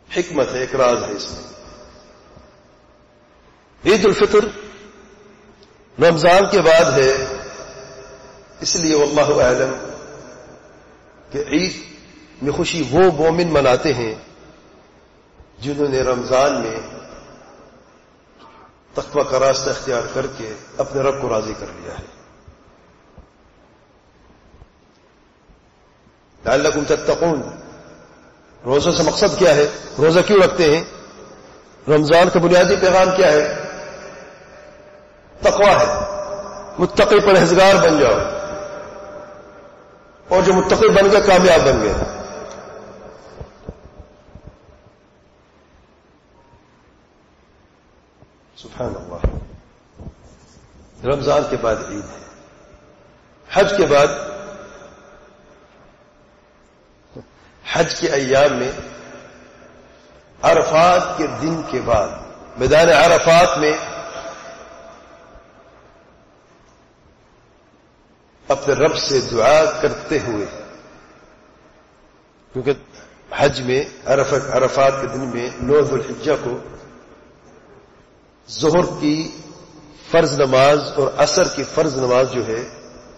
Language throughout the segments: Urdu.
حکمت ہے، ایک راز ہے اس میں. عید الفطر رمضان کے بعد ہے، اس لیے واللہ اعلم کہ عید میں خوشی وہ مومن مناتے ہیں جنہوں نے رمضان میں تقوی کا راستہ اختیار کر کے اپنے رب کو راضی کر لیا ہے. لعلکم تتقون، روزہ سے مقصد کیا ہے؟ روزہ کیوں رکھتے ہیں؟ رمضان کا بنیادی پیغام کیا ہے؟ تقوی ہے. متقی پرہیزگار بن جاؤ، اور جو متقی بن گئے کامیاب بن گئے. سبحان اللہ. رمضان کے بعد عید ہے. حج کے بعد، حج کے ایام میں عرفات کے دن کے بعد میدان عرفات میں اپنے رب سے دعا کرتے ہوئے، کیونکہ حج میں عرفات کے دن میں 9 ذو الحجہ کو ظہر کی فرض نماز اور عصر کی فرض نماز جو ہے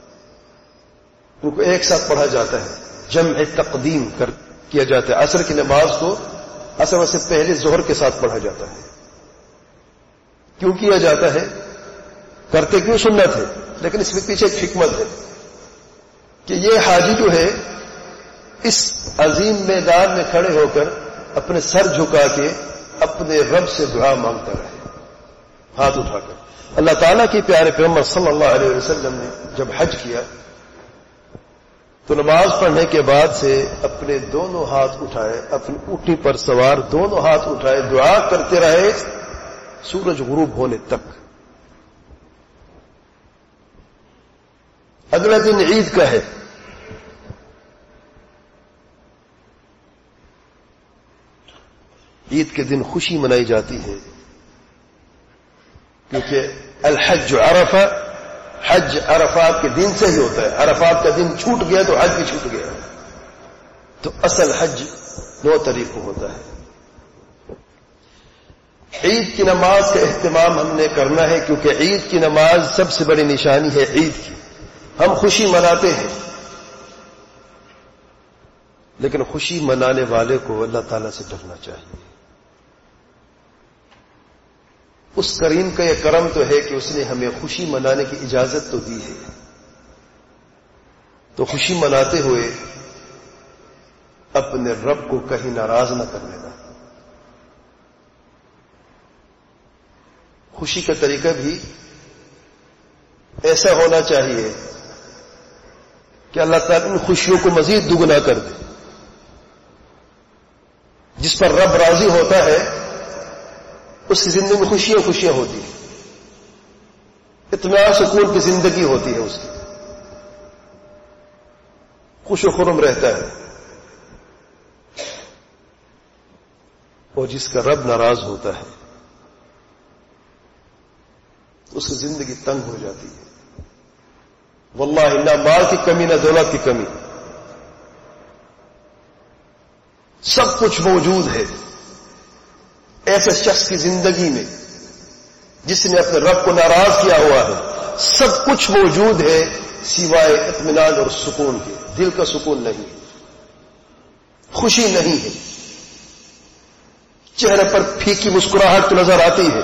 ان کو ایک ساتھ پڑھا جاتا ہے، جمع تقدیم کیا جاتا ہے. عصر کی نماز کو عصر سے پہلے ظہر کے ساتھ پڑھا جاتا ہے. کیوں کیا جاتا ہے؟ کرتے کیوں سنت ہے، لیکن اس کے پیچھے ایک حکمت ہے کہ یہ حاجی جو ہے اس عظیم میدان میں کھڑے ہو کر اپنے سر جھکا کے اپنے رب سے دعا مانگتا رہے، ہاتھ اٹھا کر. اللہ تعالیٰ کی پیارے پیغمبر صلی اللہ علیہ وسلم نے جب حج کیا تو نماز پڑھنے کے بعد سے اپنے دونوں ہاتھ اٹھائے، اپنی اونٹی پر سوار دونوں ہاتھ اٹھائے، دعا کرتے رہے سورج غروب ہونے تک. اگلا دن عید کا ہے. عید کے دن خوشی منائی جاتی ہے کیونکہ الحج عرفہ، حج عرفات کے دن سے ہی ہوتا ہے. عرفات کا دن چھوٹ گیا تو حج بھی چھوٹ گیا. تو اصل حج 9 تاریخ کو ہوتا ہے. عید کی نماز کا اہتمام ہم نے کرنا ہے کیونکہ عید کی نماز سب سے بڑی نشانی ہے عید کی. ہم خوشی مناتے ہیں، لیکن خوشی منانے والے کو اللہ تعالیٰ سے ڈرنا چاہیے. اس کریم کا یہ کرم تو ہے کہ اس نے ہمیں خوشی منانے کی اجازت تو دی ہے، تو خوشی مناتے ہوئے اپنے رب کو کہیں ناراض نہ کر لینا. خوشی کا طریقہ بھی ایسا ہونا چاہیے کہ اللہ تعالیٰ ان خوشیوں کو مزید دگنا کر دے. جس پر رب راضی ہوتا ہے اس کی زندگی میں خوشیاں خوشیاں ہوتی ہیں، اطمینان سکون کی زندگی ہوتی ہے، اس کی خوش و خرم رہتا ہے. اور جس کا رب ناراض ہوتا ہے اس کی زندگی تنگ ہو جاتی ہے. واللہ نہ مال کی کمی نہ دولت کی کمی، سب کچھ موجود ہے ایسے شخص کی زندگی میں جس نے اپنے رب کو ناراض کیا ہوا ہے. سب کچھ موجود ہے سوائے اطمینان اور سکون کے. دل کا سکون نہیں، خوشی نہیں ہے، چہرے پر پھیکی مسکراہٹ تو نظر آتی ہے،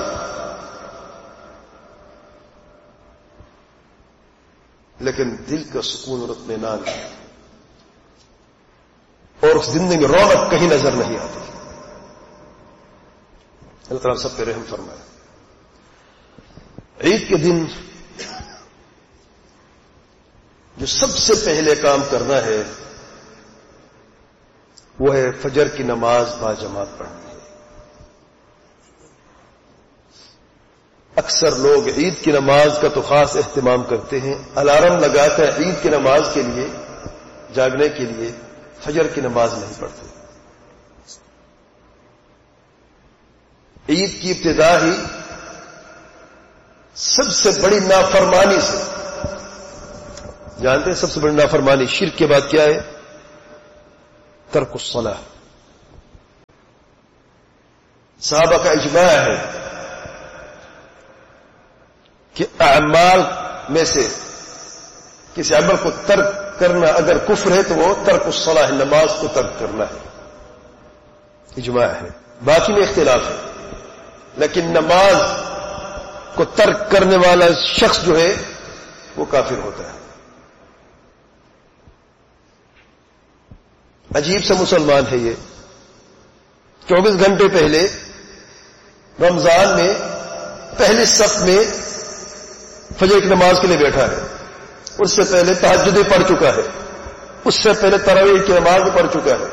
لیکن دل کا سکون اور اطمینان ہے، اور زندگی میں رونق کہیں نظر نہیں آتی. اللہ تعالیٰ سب پہ رحم فرمائے. عید کے دن جو سب سے پہلے کام کرنا ہے وہ ہے فجر کی نماز باجماعت پڑھنی ہے. اکثر لوگ عید کی نماز کا تو خاص اہتمام کرتے ہیں، الارم لگاتے ہیں عید کی نماز کے لیے، جاگنے کے لیے، فجر کی نماز نہیں پڑھتے. عید کی ابتدا ہی سب سے بڑی نافرمانی سے، جانتے ہیں سب سے بڑی نافرمانی شرک کے بعد کیا ہے؟ ترک الصلاۃ. صحابہ کا اجماع ہے کہ اعمال میں سے کسی عمل کو ترک کرنا اگر کفر ہے تو وہ ترک الصلاۃ، نماز کو ترک کرنا ہے، اجماع ہے. باقی میں اختلاف ہے، لیکن نماز کو ترک کرنے والا شخص جو ہے وہ کافر ہوتا ہے. عجیب سا مسلمان ہے یہ. 24 گھنٹے پہلے رمضان میں پہلی صف میں فجر کی نماز کے لیے بیٹھا ہے، اس سے پہلے تہجد پڑھ چکا ہے، اس سے پہلے تراویح کی نماز پڑھ چکا ہے،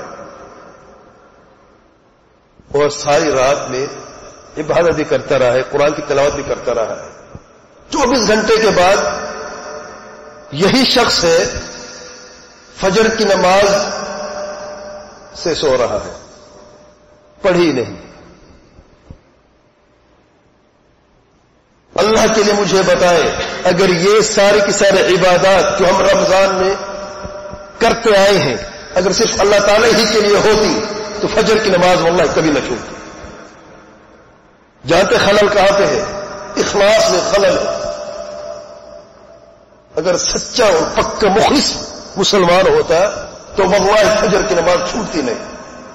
اور ساری رات میں عبادت بھی کرتا رہا ہے، قرآن کی تلاوت بھی کرتا رہا ہے. 24 گھنٹے کے بعد یہی شخص ہے فجر کی نماز سے سو رہا ہے، پڑھی نہیں. اللہ کے لیے مجھے بتائیں، اگر یہ سارے کی سارے عبادات جو ہم رمضان میں کرتے آئے ہیں اگر صرف اللہ تعالی ہی کے لیے ہوتی تو فجر کی نماز واللہ کبھی نہ چھوڑتی. جانتے خلل کہاں پہ ہے؟ اخلاص میں خلل ہے. اگر سچا اور پکا مخلص مسلمان ہوتا تو واللہ فجر کی نماز چھوٹتی نہیں.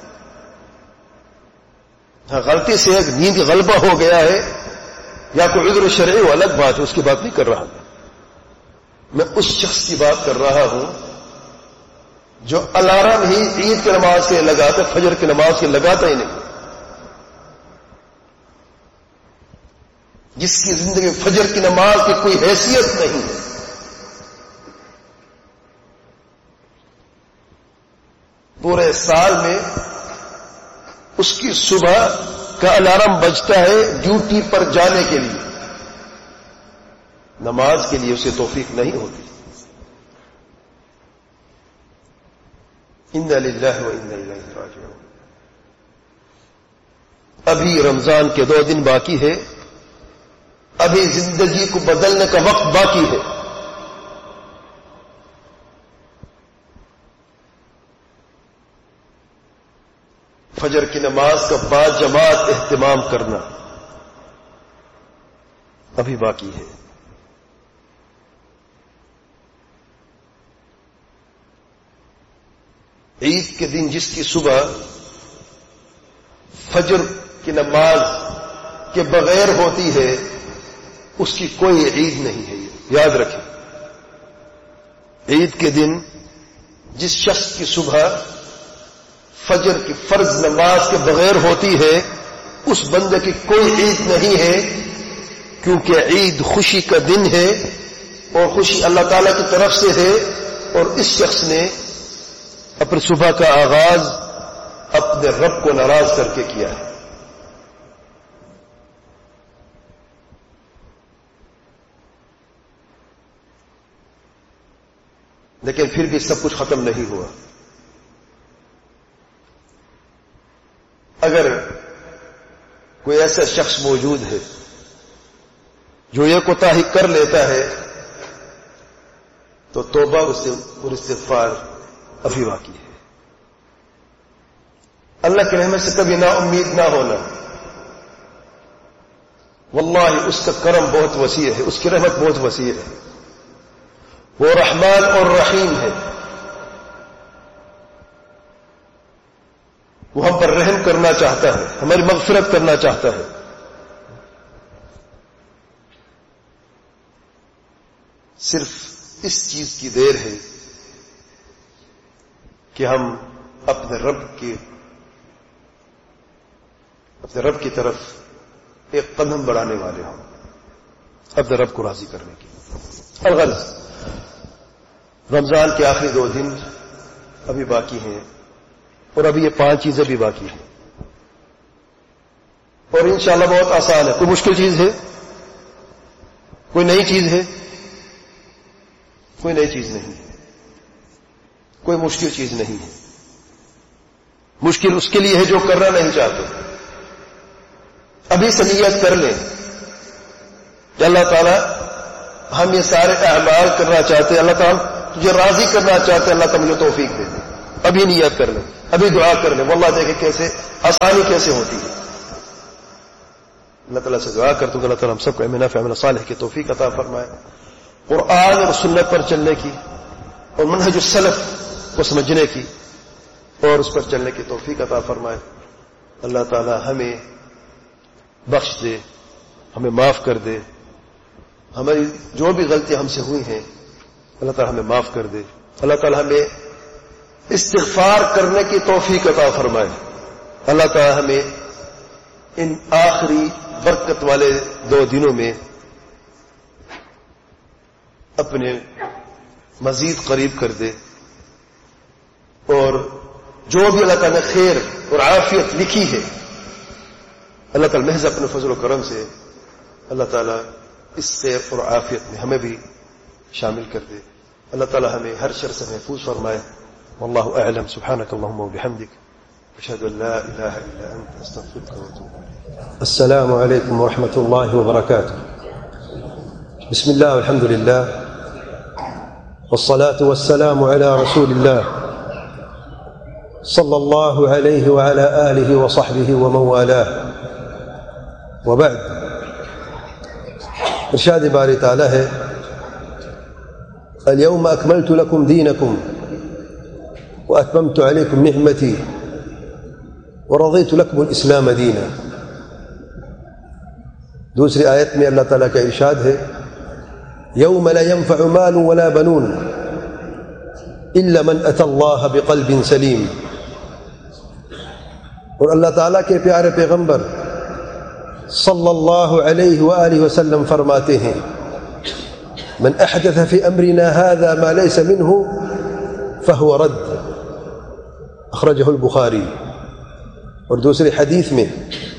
ہاں غلطی سے ایک نیند غلبہ ہو گیا ہے یا کوئی عذر شرعی وہ الگ بات ہے، اس کی بات نہیں کر رہا میں اس شخص کی بات کر رہا ہوں جو الارم ہی عید کی نماز کے لگاتا، فجر کی نماز کے لگاتا ہی نہیں، جس کی زندگی فجر کی نماز کی کوئی حیثیت نہیں. پورے سال میں اس کی صبح کا الارم بجتا ہے ڈیوٹی پر جانے کے لیے، نماز کے لیے اسے توفیق نہیں ہوتی. انا للہ و انا الیہ راجعون. ابھی رمضان کے 2 دن باقی ہے، ابھی زندگی کو بدلنے کا وقت باقی ہے. فجر کی نماز کا باجماعت اہتمام کرنا ابھی باقی ہے. عید کے دن جس کی صبح فجر کی نماز کے بغیر ہوتی ہے اس کی کوئی عید نہیں ہے. یاد رکھیں، عید کے دن جس شخص کی صبح فجر کی فرض نماز کے بغیر ہوتی ہے اس بندے کی کوئی عید نہیں ہے، کیونکہ عید خوشی کا دن ہے اور خوشی اللہ تعالی کی طرف سے ہے، اور اس شخص نے اپنی صبح کا آغاز اپنے رب کو ناراض کر کے کیا ہے. لیکن پھر بھی سب کچھ ختم نہیں ہوا. اگر کوئی ایسا شخص موجود ہے جو یہ کوتاہی کر لیتا ہے تو توبہ اور استغفار ابھی باقی ہے. اللہ کی رحمت سے کبھی نا امید نہ ہونا. واللہ اس کا کرم بہت وسیع ہے، اس کی رحمت بہت وسیع ہے. وہ رحمان اور رحیم ہے، وہ ہم پر رحم کرنا چاہتا ہے، ہماری مغفرت کرنا چاہتا ہے. صرف اس چیز کی دیر ہے کہ ہم اپنے رب کی طرف ایک قدم بڑھانے والے ہوں، اپنے رب کو راضی کرنے کی. الغرض رمضان کے آخری 2 دن ابھی باقی ہیں اور ابھی یہ 5 چیزیں بھی باقی ہیں، اور انشاءاللہ بہت آسان ہے. کوئی مشکل چیز ہے؟ کوئی نئی چیز ہے؟ کوئی نئی چیز نہیں ہے، کوئی مشکل چیز نہیں ہے. مشکل اس کے لیے ہے جو کرنا نہیں چاہتے. ابھی سے نیت کر لیں کہ اللہ تعالیٰ ہم یہ سارے اعمال کرنا چاہتے ہیں، اللہ تعالیٰ تجھے راضی کرنا چاہتے ہیں، اللہ تعالیٰ مجھے توفیق دے دے. ابھی نیت کر لیں، ابھی دعا کر لیں، واللہ دیکھیں کیسے آسانی کیسے ہوتی ہے. اللہ تعالیٰ سے دعا کرتا ہوں کہ اللہ تعالیٰ ہم سب کو علم نافع عمل صالح کی توفیق عطا فرمائے، قرآن اور سنت پر چلنے کی اور منہج السلف کو سمجھنے کی اور اس پر چلنے کی توفیق عطا فرمائے۔ اللہ تعالیٰ ہمیں بخش دے، ہمیں معاف کر دے، ہماری جو بھی غلطیاں ہم سے ہوئی ہیں اللہ تعالیٰ ہمیں معاف کر دے۔ اللہ تعالیٰ ہمیں استغفار کرنے کی توفیق عطا فرمائے۔ اللہ تعالیٰ ہمیں ان آخری برکت والے 2 دنوں میں اپنے مزید قریب کر دے، اور جو بھی اللہ تعالیٰ نے خیر اور عافیت لکھی ہے اللہ تعالیٰ محض اپنے فضل و کرم سے اللہ تعالیٰ اس خیر اور عافیت میں ہمیں بھی شامل کر دے۔ اللہ تعالیٰ ہمیں ہر شر سے محفوظ فرمائے۔ واللہ اعلم، سبحانک اللہم وبحمدک، اشہد ان لا الہ الا انت، استغفرک واتوب الیک۔ السلام علیکم ورحمۃ اللہ وبرکاتہ۔ بسم اللہ والحمد للہ والصلاة والسلام على رسول الله صلى الله عليه وعلى آله وصحبه ومن والاه، وبعد۔ ارشاد باری تعالی ہے اليوم اکملت لکم دینکم واتممت علیکم نعمتی ورضیت لکم الاسلام دینا۔ دوسری آیت میں اللہ تعالیٰ کا ارشاد ہے یوم لا ينفع مال ولا بنون الا من اتى اللہ بقلب سلیم۔ اور اللہ تعالیٰ کے پیارے پیغمبر صلی اللہ علیہ وآلہ وسلم فرماتے ہیں من احدث فی امرنا هذا ما ليس منه فهو رد، اخرجہ البخاری۔ اور دوسری حدیث میں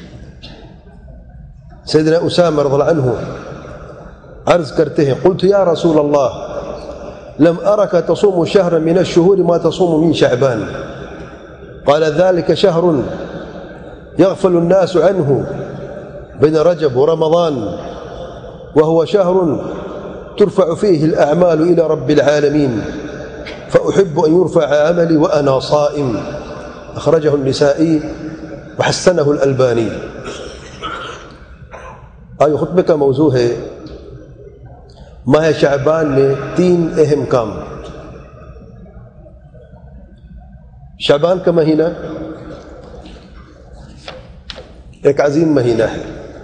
سیدنا اسامہ رضی اللہ عنہ عرض کرتے ہیں قلت یا رسول اللہ لم ارک تصوم شهرا من الشهور ما تصوم من شعبان، قال ذلك شهر يغفل الناس عنه بين رجب ورمضان وهو شهر ترفع فيه الأعمال إلى رب العالمين فأحب أن يرفع عملي وأنا صائم، أخرجه النسائي وحسنه الألباني۔ آج خطبے کا موضوع ہے ماہ شعبان میں 3 اہم کام۔ شعبان کا مہینہ ایک عظیم مہینہ ہے،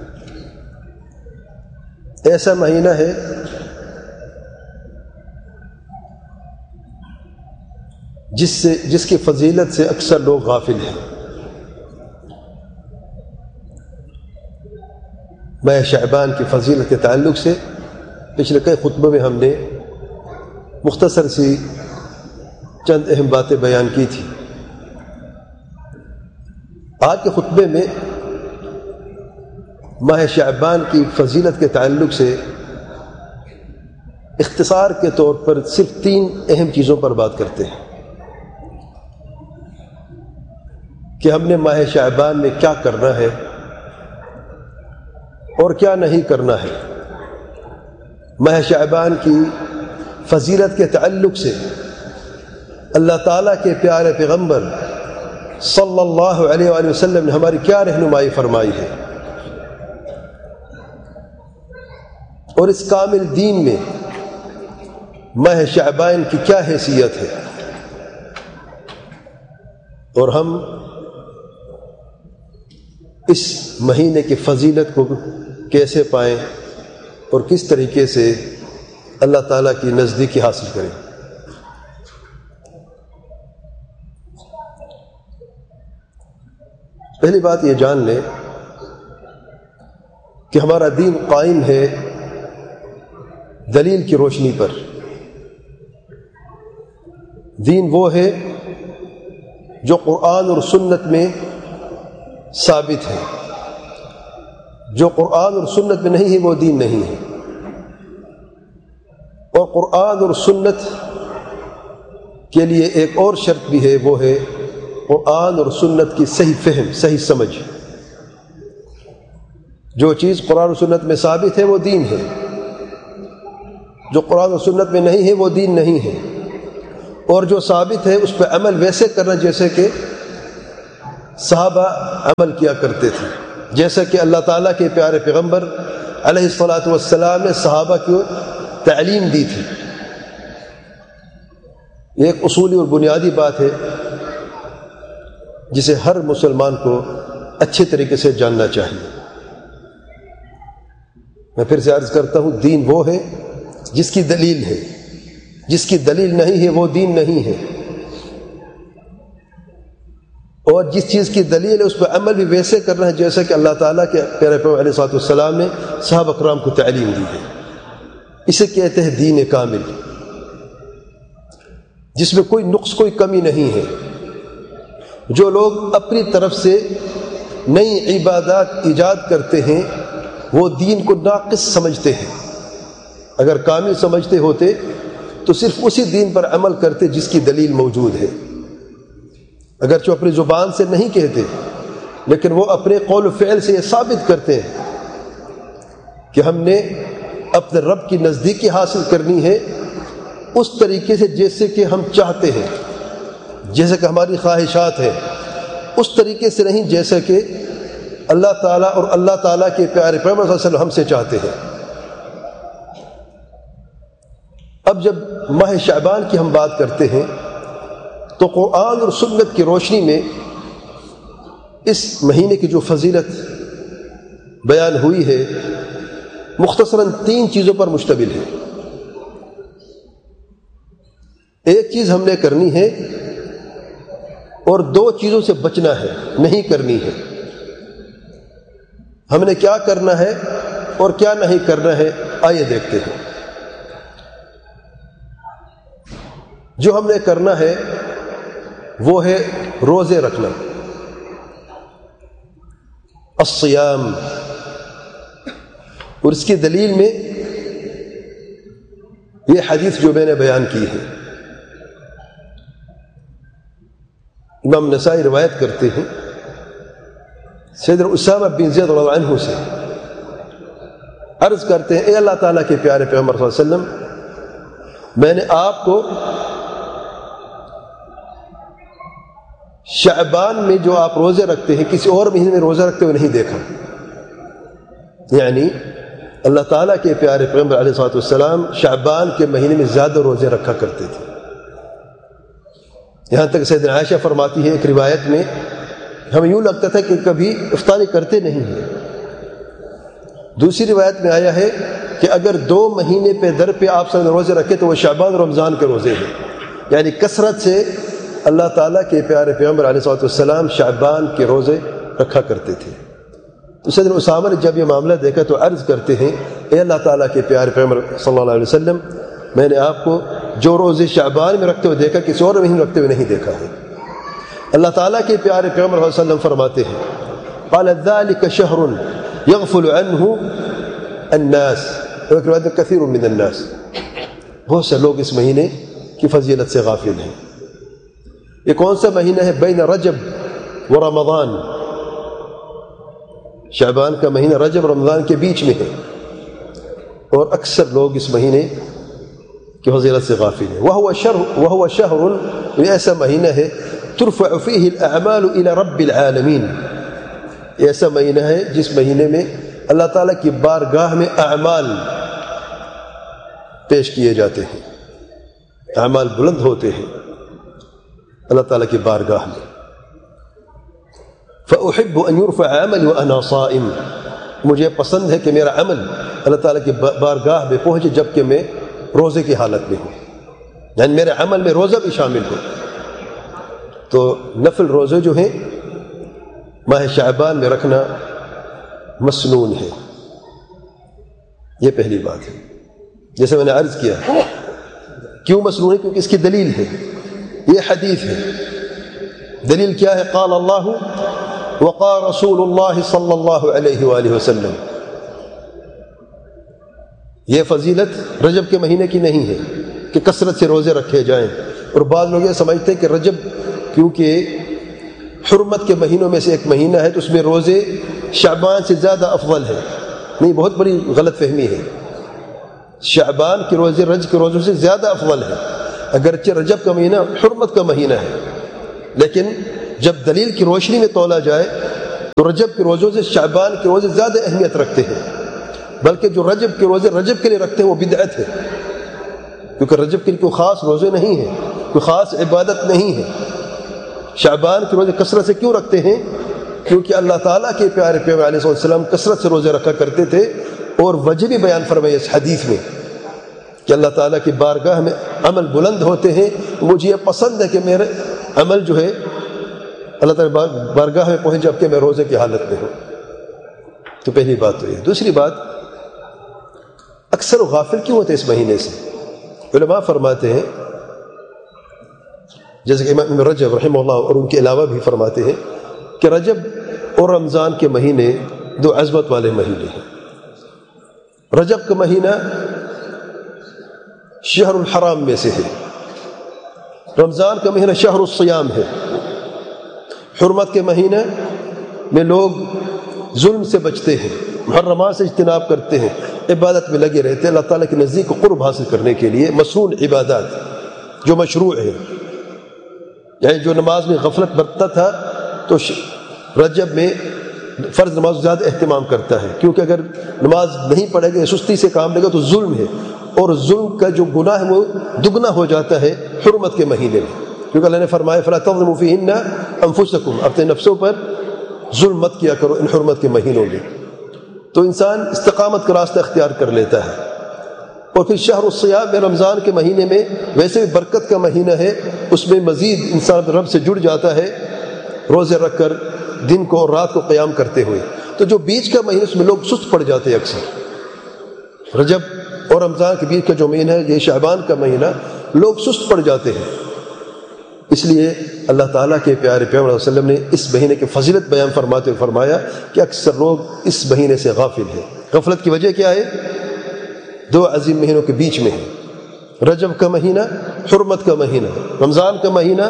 ایسا مہینہ ہے جس کی فضیلت سے اکثر لوگ غافل ہیں۔ ماہ شعبان کی فضیلت کے تعلق سے پچھلے کئی خطبوں میں ہم نے مختصر سی چند اہم باتیں بیان کی تھی۔ آج کے خطبے میں ماہ شعبان کی فضیلت کے تعلق سے اختصار کے طور پر صرف 3 اہم چیزوں پر بات کرتے ہیں کہ ہم نے ماہ شعبان میں کیا کرنا ہے اور کیا نہیں کرنا ہے۔ ماہ شعبان کی فضیلت کے تعلق سے اللہ تعالیٰ کے پیارے پیغمبر صلی اللہ علیہ وآلہ وسلم نے ہماری کیا رہنمائی فرمائی ہے، اور اس کامل دین میں ماہ شعبان کی کیا حیثیت ہے، اور ہم اس مہینے کی فضیلت کو کیسے پائیں اور کس طریقے سے اللہ تعالیٰ کی نزدیکی حاصل کریں۔ پہلی بات یہ جان لیں کہ ہمارا دین قائم ہے دلیل کی روشنی پر۔ دین وہ ہے جو قرآن اور سنت میں ثابت ہے، جو قرآن اور سنت میں نہیں ہے وہ دین نہیں ہے۔ اور قرآن اور سنت کے لیے ایک اور شرط بھی ہے، وہ ہے قرآن اور سنت کی صحیح فہم، صحیح سمجھ۔ جو چیز قرآن اور سنت میں ثابت ہے وہ دین ہے، جو قرآن اور سنت میں نہیں ہے وہ دین نہیں ہے۔ اور جو ثابت ہے اس پہ عمل ویسے کرنا جیسے کہ صحابہ عمل کیا کرتے تھے، جیسا کہ اللہ تعالیٰ کے پیارے پیغمبر علیہ الصلاۃ والسلام نے صحابہ کو تعلیم دی تھی. یہ ایک اصولی اور بنیادی بات ہے جسے ہر مسلمان کو اچھے طریقے سے جاننا چاہیے. میں پھر سے عرض کرتا ہوں، دین وہ ہے جس کی دلیل ہے، جس کی دلیل نہیں ہے وہ دین نہیں ہے. اور جس چیز کی دلیل ہے اس پہ عمل بھی ویسے کرنا ہے جیسا کہ اللہ تعالیٰ کے پیارے پیغمبر علیہ الصلوۃ والسلام نے صحابہ کرام کو تعلیم دی ہے. اسے کہتے ہیں دین کامل، جس میں کوئی نقص کوئی کمی نہیں ہے. جو لوگ اپنی طرف سے نئی عبادات ایجاد کرتے ہیں وہ دین کو ناقص سمجھتے ہیں. اگر کامل سمجھتے ہوتے تو صرف اسی دین پر عمل کرتے جس کی دلیل موجود ہے. اگرچہ اپنی زبان سے نہیں کہتے لیکن وہ اپنے قول و فعل سے یہ ثابت کرتے ہیں کہ ہم نے اپنے رب کی نزدیکی حاصل کرنی ہے اس طریقے سے جیسے کہ ہم چاہتے ہیں، جیسے کہ ہماری خواہشات ہیں، اس طریقے سے نہیں جیسا کہ اللہ تعالیٰ اور اللہ تعالیٰ کے پیارے پیغمبر صلی اللہ علیہ وسلم ہم سے چاہتے ہیں. اب جب ماہ شعبان کی ہم بات کرتے ہیں تو قرآن اور سنت کی روشنی میں اس مہینے کی جو فضیلت بیان ہوئی ہے مختصراً 3 چیزوں پر مشتمل ہے. ایک چیز ہم نے کرنی ہے اور 2 چیزوں سے بچنا ہے، نہیں کرنی ہے. ہم نے کیا کرنا ہے اور کیا نہیں کرنا ہے، آئیے دیکھتے ہیں. جو ہم نے کرنا ہے وہ ہے روزے رکھنا، الصیام. اور اس کی دلیل میں یہ حدیث جو میں نے بیان کی ہے، امام نسائی روایت کرتے ہیں سیدنا اسامہ بن زید رضی اللہ عنہ سے، عرض کرتے ہیں اے اللہ تعالیٰ کے پیارے پیغمبر صلی اللہ علیہ وسلم، میں نے آپ کو شعبان میں جو آپ روزے رکھتے ہیں کسی اور مہینے میں روزہ رکھتے ہوئے نہیں دیکھا. یعنی اللہ تعالیٰ کے پیارے پیغمبر علیہ الصلوۃ والسلام شعبان کے مہینے میں زیادہ روزے رکھا کرتے تھے. یہاں تک سیدنا عائشہ فرماتی ہے ایک روایت میں ہمیں یوں لگتا تھا کہ کبھی افطاری کرتے نہیں ہیں. دوسری روایت میں آیا ہے کہ اگر 2 مہینے پہ در پہ آپ صلی اللہ علیہ وسلم روزے رکھے تو وہ شعبان رمضان کے روزے ہیں. یعنی کثرت سے اللہ تعالیٰ کے پیارے پیغمبر علیہ الصلوۃ والسلام شعبان کے روزے رکھا کرتے تھے. تو سیدنا اسامہ نے جب یہ معاملہ دیکھا تو عرض کرتے ہیں اے اللہ تعالیٰ کے پیارے پیغمبر صلی اللہ علیہ وسلم، میں نے آپ کو جو روزے شعبان میں رکھتے ہوئے دیکھا کسی اور مہینے رکھتے ہوئے نہیں دیکھا ہے. اللہ تعالیٰ کے پیارے پیغمبر صلی اللہ علیہ وسلم فرماتے ہیں قال ذلك شهر يغفل عنه الناس، كثير من الناس، بہت سے لوگ اس مہینے کی فضیلت سے غافل ہیں. یہ کون سا مہینہ ہے؟ بین رجب و رمضان، شعبان کا مہینہ رجب رمضان کے بیچ میں ہے اور اکثر لوگ اس مہینے کی فضیلت سے غافل ہیں. وهو شهر، یہ ایسا مہینہ ہے ترفع فيه الاعمال الى رب العالمین، یہ ایسا مہینہ ہے جس مہینے میں اللہ تعالیٰ کی بارگاہ میں اعمال پیش کیے جاتے ہیں، اعمال بلند ہوتے ہیں اللہ تعالیٰ کی بارگاہ میں. فأحب ان يرفع عملي وانا صائم، مجھے پسند ہے کہ میرا عمل اللہ تعالیٰ کی بارگاہ میں پہنچے جبکہ میں روزے کی حالت میں ہوں، یعنی میرے عمل میں روزہ بھی شامل ہو. تو نفل روزے جو ہیں ماہ شعبان میں رکھنا مسنون ہے. یہ پہلی بات ہے. جیسے میں نے عرض کیا کیوں مسنون ہے؟ کیونکہ اس کی دلیل ہے، یہ حدیث ہے. دلیل کیا ہے؟ قال اللہ وقال رسول اللہ صلی اللہ علیہ وآلہ وسلم. یہ فضیلت رجب کے مہینے کی نہیں ہے کہ کثرت سے روزے رکھے جائیں. اور بعض لوگ یہ سمجھتے ہیں کہ رجب کیونکہ حرمت کے مہینوں میں سے ایک مہینہ ہے تو اس میں روزے شعبان سے زیادہ افضل ہے. نہیں، بہت بڑی غلط فہمی ہے. شعبان کے روزے رجب کے روزوں سے زیادہ افضل ہے، اگرچہ رجب کا مہینہ حرمت کا مہینہ ہے، لیکن جب دلیل کی روشنی میں تولا جائے تو رجب کے روزوں سے شعبان کے روزے زیادہ اہمیت رکھتے ہیں، بلکہ جو رجب کے روزے رجب کے لیے رکھتے ہیں وہ بدعت ہے، کیونکہ رجب کے لیے کوئی خاص روزے نہیں ہیں، کوئی خاص عبادت نہیں ہے۔ شعبان کے روزے کثرت سے کیوں رکھتے ہیں؟ کیونکہ اللہ تعالیٰ کے پیارے پیغمبر علیہ السلام کثرت سے روزے رکھا کرتے تھے، اور وجہ بھی بیان فرمائی اس حدیث میں کہ اللہ تعالیٰ کی بارگاہ میں عمل بلند ہوتے ہیں، مجھے یہ پسند ہے کہ میرے عمل جو ہے اللہ تعالیٰ بارگاہ میں پہنچ جب کہ میں روزے کی حالت میں ہوں۔ تو پہلی بات تو یہ۔ دوسری بات، اکثر غافل کیوں ہوتے اس مہینے سے؟ علماء فرماتے ہیں، جیسے کہ امام رجب رحمہ اللہ اور ان کے علاوہ بھی فرماتے ہیں کہ رجب اور رمضان کے مہینے دو عظمت والے مہینے ہیں۔ رجب کا مہینہ شہر الحرام میں سے ہے، رمضان کا مہینہ شہر الصیام ہے۔ حرمت کے مہینہ میں لوگ ظلم سے بچتے ہیں، محرمات سے اجتناب کرتے ہیں، عبادت میں لگے رہتے ہیں، اللہ تعالیٰ کے نزدیک قرب حاصل کرنے کے لیے مسنون عبادات جو مشروع ہے۔ یعنی جو نماز میں غفلت برتتا تھا تو رجب میں فرض نماز زیادہ اہتمام کرتا ہے، کیونکہ اگر نماز نہیں پڑھے گا، سستی سے کام لے گا تو ظلم ہے، اور ظلم کا جو گناہ ہے وہ دگنا ہو جاتا ہے حرمت کے مہینے میں، کیونکہ اللہ نے فرمایا فَلَا تَظْلِمُوا فِيهِنَّ أَنفُسَكُمْ، اپنے نفسوں پر ظلم مت کیا کرو ان حرمت کے مہینوں میں۔ تو انسان استقامت کا راستہ اختیار کر لیتا ہے۔ اور پھر شہر الصیام میں رمضان کے مہینے میں ویسے بھی برکت کا مہینہ ہے، اس میں مزید انسان رب سے جڑ جاتا ہے روزے رکھ کر دن کو اور رات کو قیام کرتے ہوئے۔ تو جو بیچ کا مہینہ اس میں لوگ سست پڑ جاتے ہیں، اکثر رجب اور رمضان کے بیچ کا جو مہینہ ہے یہ شعبان کا مہینہ، لوگ سست پڑ جاتے ہیں۔ اس لیے اللہ تعالیٰ کے پیارے پیغمبر صلی اللہ علیہ وسلم نے اس مہینے کی فضیلت بیان فرماتے ہوئے فرمایا کہ اکثر لوگ اس مہینے سے غافل ہیں۔ غفلت کی وجہ کیا ہے؟ دو عظیم مہینوں کے بیچ میں ہے، رجب کا مہینہ حرمت کا مہینہ، رمضان کا مہینہ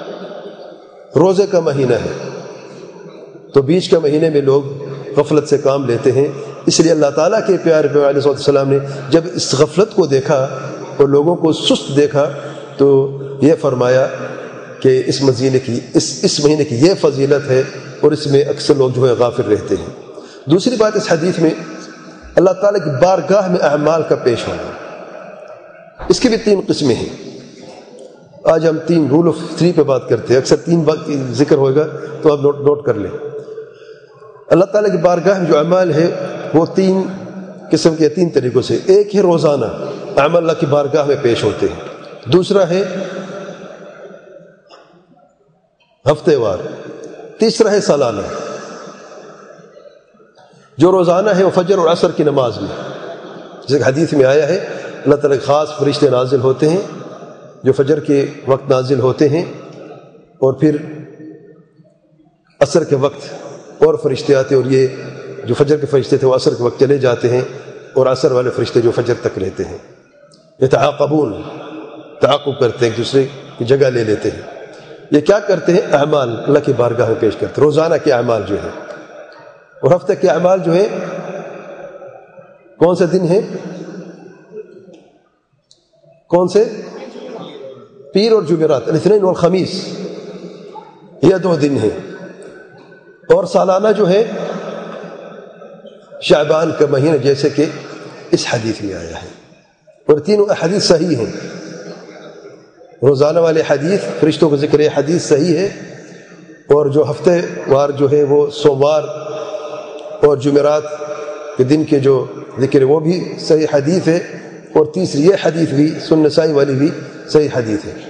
روزے کا مہینہ ہے، تو بیچ کا مہینے میں لوگ غفلت سے کام لیتے ہیں۔ اس لیے اللہ تعالیٰ کے پیارے پیغمبر علیہ السلام نے جب اس غفلت کو دیکھا اور لوگوں کو سست دیکھا تو یہ فرمایا کہ اس مہینے کی یہ فضیلت ہے، اور اس میں اکثر لوگ جو ہے غافل رہتے ہیں۔ دوسری بات، اس حدیث میں اللہ تعالیٰ کی بارگاہ میں اعمال کا پیش ہونا، اس کی بھی تین قسمیں ہیں۔ آج ہم تین رول آف 3 پہ بات کرتے ہیں، اکثر 3 بات ذکر ہوئے گا تو آپ نوٹ کر لیں۔ اللہ تعالیٰ کی بارگاہ میں جو اعمال ہے وہ 3 قسم کے 3 طریقوں سے۔ ایک ہے روزانہ اعمال اللہ کی بارگاہ میں پیش ہوتے ہیں، دوسرا ہے ہفتے وار، تیسرا ہے سالانہ۔ جو روزانہ ہے وہ فجر اور عصر کی نماز میں، جیسے کہ حدیث میں آیا ہے اللہ تعالیٰ کے خاص فرشتے نازل ہوتے ہیں جو فجر کے وقت نازل ہوتے ہیں، اور پھر عصر کے وقت اور فرشتے آتے ہیں، اور یہ جو فجر کے فرشتے تھے وہ عصر کے وقت چلے جاتے ہیں، اور عصر والے فرشتے جو فجر تک رہتے ہیں، یتعاقبون، تعاقب کرتے ہیں، ایک دوسرے کی جگہ لے لیتے ہیں۔ یہ کیا کرتے ہیں؟ اعمال اللہ کی بارگاہ میں پیش کرتے ہیں، روزانہ کے اعمال جو ہے، اور ہفتے کے اعمال جو ہے کون سے دن ہیں؟ کون سے؟ پیر اور جمعرات، الاثنین والخمیس، یہ 2 دن ہیں۔ اور سالانہ جو ہے شعبان کا مہینہ، جیسے کہ اس حدیث میں آیا ہے، اور تینوں احادیث صحیح ہیں۔ روزانہ والے حدیث فرشتوں کا ذکر، یہ حدیث صحیح ہے، اور جو ہفتے وار جو ہے وہ سوموار اور جمعرات کے دن کے جو ذکر ہے وہ بھی صحیح حدیث ہے، اور تیسری یہ حدیث بھی سنن نسائی والی بھی صحیح حدیث ہے۔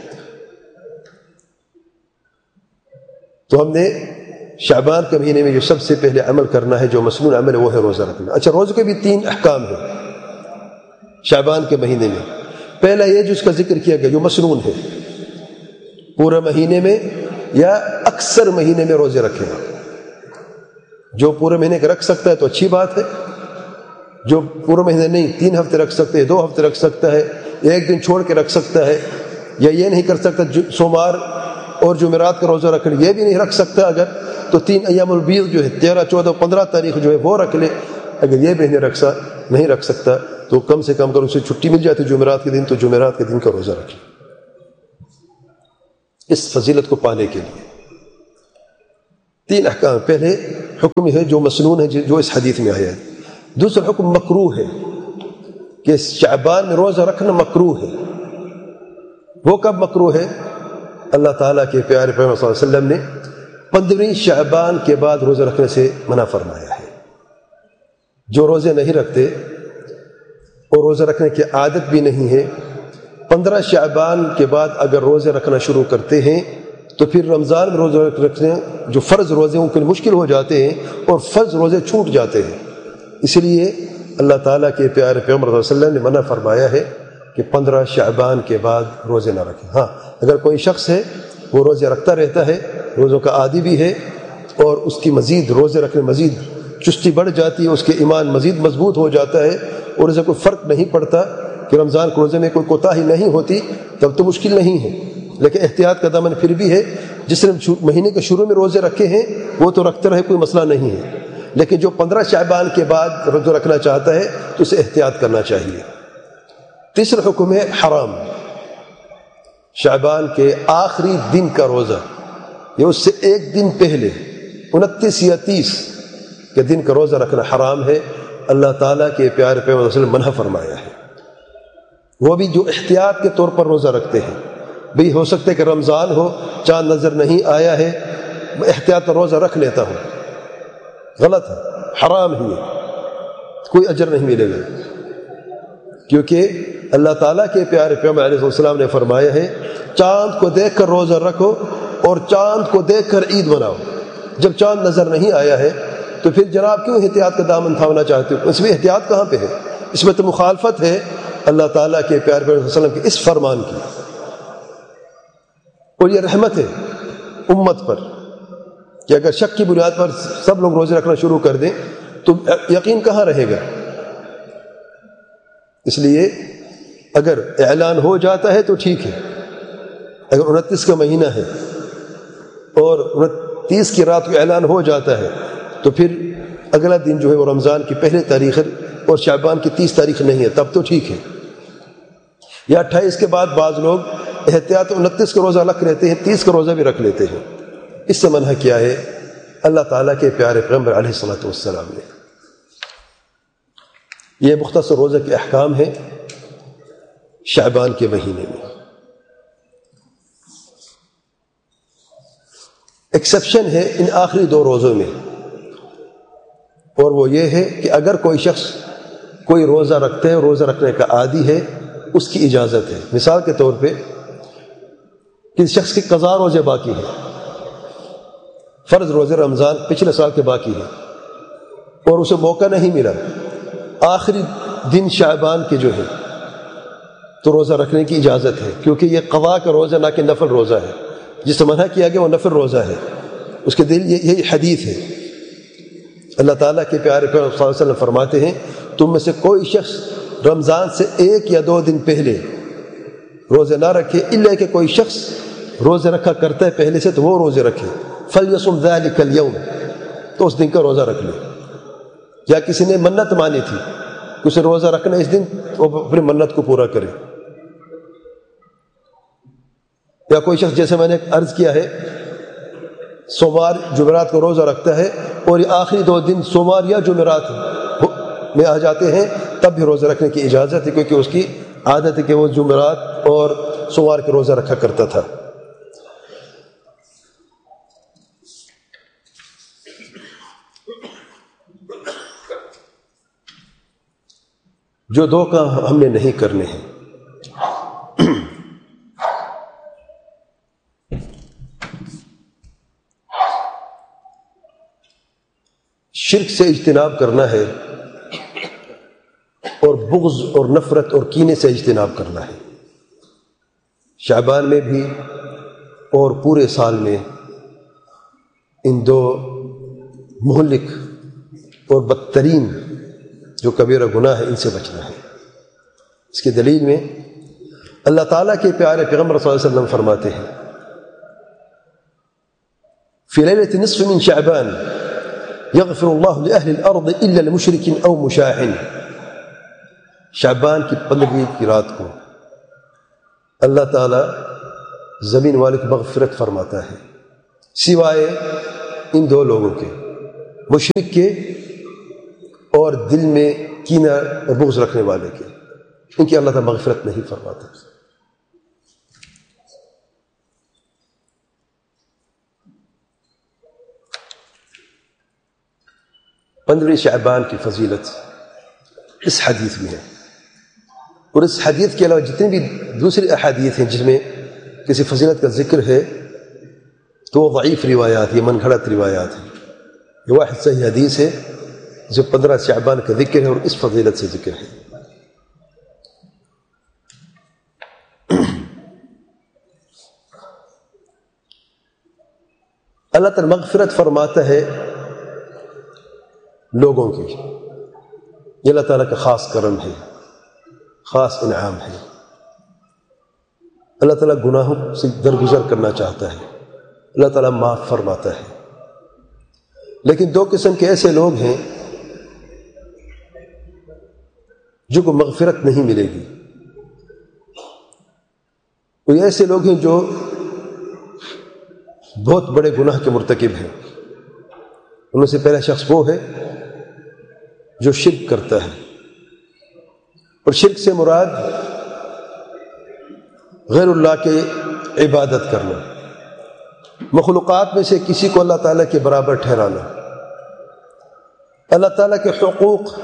تو ہم نے شعبان کے مہینے میں جو سب سے پہلے عمل کرنا ہے، جو مسنون عمل ہے، وہ ہے روزہ رکھنا۔ اچھا، روزے کے بھی 3 احکام ہیں شعبان کے مہینے میں۔ پہلا یہ جس کا ذکر کیا گیا جو مسنون ہے، پورے مہینے میں یا اکثر مہینے میں روزے رکھے گا۔ جو پورے مہینے کے رکھ سکتا ہے تو اچھی بات ہے، جو پورے مہینے نہیں، 3 ہفتے رکھ سکتے ہیں، 2 ہفتے رکھ سکتا ہے، 1 دن چھوڑ کے رکھ سکتا ہے، یا یہ نہیں کر سکتا سوموار اور جمعرات کا روزہ رکھ لے، یہ بھی نہیں رکھ سکتا اگر، تو 3 ایام البیض جو ہے 13، 14، 15 تاریخ جو ہے وہ رکھ لے۔ اگر یہ بھی نہیں رکھ سکتا تو کم سے کم اگر اسے چھٹی مل جاتی جمعرات کے دن تو جمعرات کے دن کا روزہ رکھ لے، اس فضیلت کو پانے کے لیے۔ تین احکام. پہلے حکم ہے جو مسنون ہے جو اس حدیث میں آیا ہے. دوسرا حکم مکروہ ہے کہ شعبان میں روزہ رکھنا مکروہ ہے. وہ کب مکروہ ہے؟ اللہ تعالیٰ کے پیارے پیغمبر صلی اللہ علیہ وسلم نے 15 شعبان کے بعد روزہ رکھنے سے منع فرمایا ہے. جو روزے نہیں رکھتے اور روزہ رکھنے کی عادت بھی نہیں ہے، 15 شعبان کے بعد اگر روزے رکھنا شروع کرتے ہیں تو پھر رمضان میں روزے رکھنے جو فرض روزے ان کے لیے مشکل ہو جاتے ہیں اور فرض روزے چھوٹ جاتے ہیں. اس لیے اللہ تعالیٰ کے پیارے پیغمبر صلی اللہ علیہ وسلم نے منع فرمایا ہے کہ 15 شعبان کے بعد روزے نہ رکھیں. ہاں، اگر کوئی شخص ہے وہ روزے رکھتا رہتا ہے، روزوں کا عادی بھی ہے، اور اس کی مزید روزے رکھنے مزید چستی بڑھ جاتی ہے، اس کے ایمان مزید مضبوط ہو جاتا ہے اور اسے کوئی فرق نہیں پڑتا کہ رمضان کے روزے میں کوئی کوتاہی نہیں ہوتی، تب تو مشکل نہیں ہے. لیکن احتیاط کا دامن پھر بھی ہے. جس نے مہینے کے شروع میں روزے رکھے ہیں وہ تو رکھتے رہے، کوئی مسئلہ نہیں ہے. لیکن جو 15 شعبان کے بعد روزہ رکھنا چاہتا ہے تو اسے احتیاط کرنا چاہیے. تیسرا حکم ہے حرام. شعبان کے آخری دن کا روزہ یا اس سے ایک دن پہلے 29 یا 30 کے دن کا روزہ رکھنا حرام ہے. اللہ تعالیٰ کے پیارے پیغمبر صلی اللہ علیہ وسلم منع فرمایا ہے. وہ بھی جو احتیاط کے طور پر روزہ رکھتے ہیں. بھئی ہو سکتا ہے کہ رمضان ہو، چاند نظر نہیں آیا ہے، میں احتیاط کا روزہ رکھ لیتا ہوں. غلط ہے، حرام ہی ہے، کوئی اجر نہیں ملے گا. کیونکہ اللہ تعالیٰ کے پیارے پیغمبر علیہ السلام نے فرمایا ہے چاند کو دیکھ کر روزہ رکھو اور چاند کو دیکھ کر عید مناؤ. جب چاند نظر نہیں آیا ہے تو پھر جناب کیوں احتیاط کا دامن تھامنا چاہتے ہو؟ اس میں احتیاط کہاں پہ ہے؟ اس میں تو مخالفت ہے اللہ تعالیٰ کے پیارے پیغمبر صلی اللہ علیہ وسلم کے اس فرمان کی. اور یہ رحمت ہے امت پر کہ اگر شک کی بنیاد پر سب لوگ روزے رکھنا شروع کر دیں تو یقین کہاں رہے گا. اس لیے اگر اعلان ہو جاتا ہے تو ٹھیک ہے. اگر 29 کا مہینہ ہے اور 29 کی رات کو اعلان ہو جاتا ہے تو پھر اگلا دن جو ہے وہ رمضان کی پہلی تاریخ ہے اور شعبان کی 30 تاریخ نہیں ہے، تب تو ٹھیک ہے. یا 28 کے بعد بعض لوگ احتیاط 29 کا روزہ رکھ لیتے ہیں، 30 کا روزہ بھی رکھ لیتے ہیں. اس سے منع کیا ہے اللہ تعالیٰ کے پیارے پیغمبر علیہ الصلوۃ والسلام نے. یہ مختصر روزہ کے احکام ہیں شعبان کے مہینے میں. ایکسیپشن ہے ان آخری 2 روزوں میں، اور وہ یہ ہے کہ اگر کوئی شخص کوئی روزہ رکھتے ہے، روزہ رکھنے کا عادی ہے، اس کی اجازت ہے. مثال کے طور پہ کسی شخص کی قضا روزے باقی ہے، فرض روزے رمضان پچھلے سال کے باقی ہے اور اسے موقع نہیں ملا آخری دن شعبان کے جو ہے تو روزہ رکھنے کی اجازت ہے، کیونکہ یہ قضا کا روزہ نہ کہ نفل روزہ ہے. جس سے منع کیا گیا وہ نفل روزہ ہے. اس کے دل یہی حدیث ہے. اللہ تعالیٰ کے پیارے پیغمبر صلی اللہ علیہ وسلم فرماتے ہیں تم میں سے کوئی شخص رمضان سے 1 یا 2 دن پہلے روزے نہ رکھے، الا کہ کوئی شخص روزے رکھا کرتا ہے پہلے سے تو وہ روزے رکھے. فَلْيَصُمْ ذَلِكَ الْيَوْمِ، تو اس دن کا روزہ رکھ لے. یا کسی نے منت مانی تھی کہ اسے روزہ رکھنا اس دن، وہ اپنی منت کو پورا کرے. یا کوئی شخص جیسے میں نے عرض کیا ہے سوموار جمعرات کو روزہ رکھتا ہے اور یہ آخری 2 دن سوموار یا جمعرات میں آ جاتے ہیں تب بھی روزہ رکھنے کی اجازت ہے، کیونکہ اس کی عادت ہے کہ وہ جمعرات اور سوموار کے روزہ رکھا کرتا تھا. جو 2 کام ہم نے نہیں کرنے ہیں، شرک سے اجتناب کرنا ہے اور بغض اور نفرت اور کینے سے اجتناب کرنا ہے. شعبان میں بھی اور پورے سال میں ان 2 مہلک اور بدترین جو کبیرہ گناہ ہے ان سے بچنا ہے. اس کی دلیل میں اللہ تعالیٰ کے پیارے پیغمبر صلی اللہ علیہ وسلم فرماتے ہیں فی لیلۃ نصف من شعبان یغفر اللہ لأہل الارض الا لمشرک او مشاحن. شعبان کی 15ویں کی رات کو اللہ تعالیٰ زمین والے کو مغفرت فرماتا ہے سوائے ان دو لوگوں کے، مشرک کے اور دل میں کینہ اور بغض رکھنے والے کے، ان کی اللہ تعالیٰ مغفرت نہیں فرماتا۔ 15 شعبان کی فضیلت اس حدیث میں ہے، اور اس حدیث کے علاوہ جتنی بھی دوسری احادیث ہیں جس میں کسی فضیلت کا ذکر ہے تو وہ ضعیف روایات، یہ من گھڑت روایات ہیں۔ یہ واحد صحیح حدیث ہے جو 15 شعبان کا ذکر ہے اور اس فضیلت سے ذکر ہے۔ اللہ تعالی مغفرت فرماتا ہے لوگوں کی، یہ اللہ تعالیٰ کا خاص کرم ہے، خاص انعام ہے۔ اللہ تعالیٰ گناہوں سے درگزر کرنا چاہتا ہے، اللہ تعالیٰ معاف فرماتا ہے۔ لیکن دو قسم کے ایسے لوگ ہیں جو کو مغفرت نہیں ملے گی۔ وہ ایسے لوگ ہیں جو بہت بڑے گناہ کے مرتکب ہیں۔ ان میں سے پہلا شخص وہ ہے جو شرک کرتا ہے، اور شرک سے مراد غیر اللہ کے عبادت کرنا، مخلوقات میں سے کسی کو اللہ تعالیٰ کے برابر ٹھہرانا، اللہ تعالیٰ کے حقوق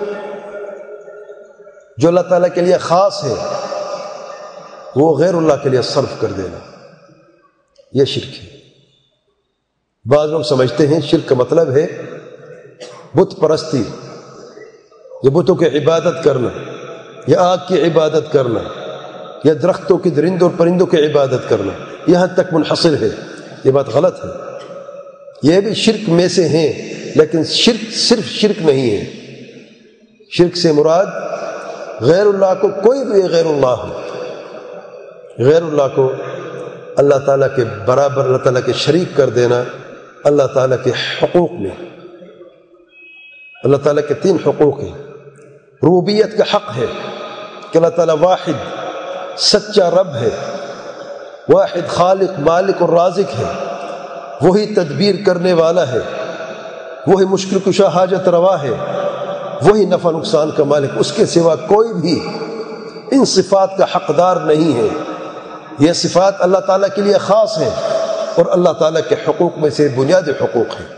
جو اللہ تعالیٰ کے لیے خاص ہے وہ غیر اللہ کے لیے صرف کر دینا، یہ شرک ہے۔ بعض لوگ سمجھتے ہیں شرک کا مطلب ہے بت پرستی، یا بتوں کی عبادت کرنا، یا آگ کی عبادت کرنا، یا درختوں کی، درندوں اور پرندوں کی عبادت کرنا، یہاں تک منحصر ہے۔ یہ بات غلط ہے۔ یہ بھی شرک میں سے ہیں، لیکن شرک صرف شرک نہیں ہے۔ شرک سے مراد غیر اللہ کو، کوئی بھی غیر اللہ ہو، غیر اللہ کو اللہ تعالیٰ کے برابر، اللہ تعالیٰ کے شریک کر دینا۔ اللہ تعالیٰ کے حقوق میں اللہ تعالیٰ کے 3 حقوق ہیں۔ ربوبیت کا حق ہے کہ اللہ تعالیٰ واحد سچا رب ہے، واحد خالق مالک اور رازق ہے، وہی تدبیر کرنے والا ہے، وہی مشکل کشا حاجت روا ہے، وہی نفع نقصان کا مالک، اس کے سوا کوئی بھی ان صفات کا حقدار نہیں ہے۔ یہ صفات اللہ تعالیٰ کے لیے خاص ہیں اور اللہ تعالیٰ کے حقوق میں سے بنیادی حقوق ہیں۔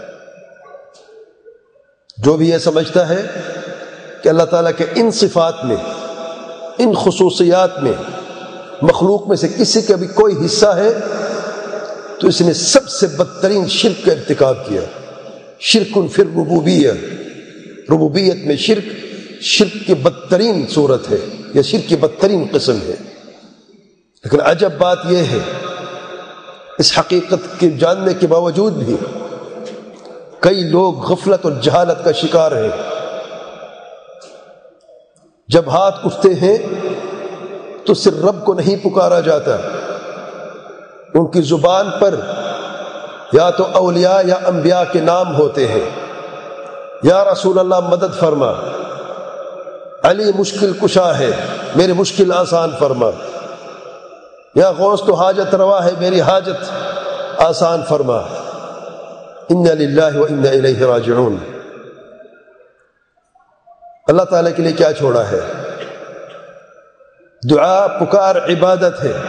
جو بھی یہ سمجھتا ہے کہ اللہ تعالیٰ کے ان صفات میں، ان خصوصیات میں مخلوق میں سے کسی کا بھی کوئی حصہ ہے تو اس نے سب سے بدترین شرک کا ارتکاب کیا۔ شرک فی الربوبیہ، ربوبیت میں شرک، شرک کی بدترین صورت ہے، یا شرک کی بدترین قسم ہے۔ لیکن عجب بات یہ ہے، اس حقیقت کے جاننے کے باوجود بھی کئی لوگ غفلت اور جہالت کا شکار ہیں۔ جب ہاتھ اٹھتے ہیں تو صرف رب کو نہیں پکارا جاتا، ان کی زبان پر یا تو اولیاء یا انبیاء کے نام ہوتے ہیں۔ یا رسول اللہ مدد فرما، علی مشکل کشا ہے میری مشکل آسان فرما، یا غوث تو حاجت روا ہے میری حاجت آسان فرما۔ انا للہ و انا الیہ راجعون۔ اللہ تعالیٰ کے لیے کیا چھوڑا ہے؟ دعا پکار عبادت ہے،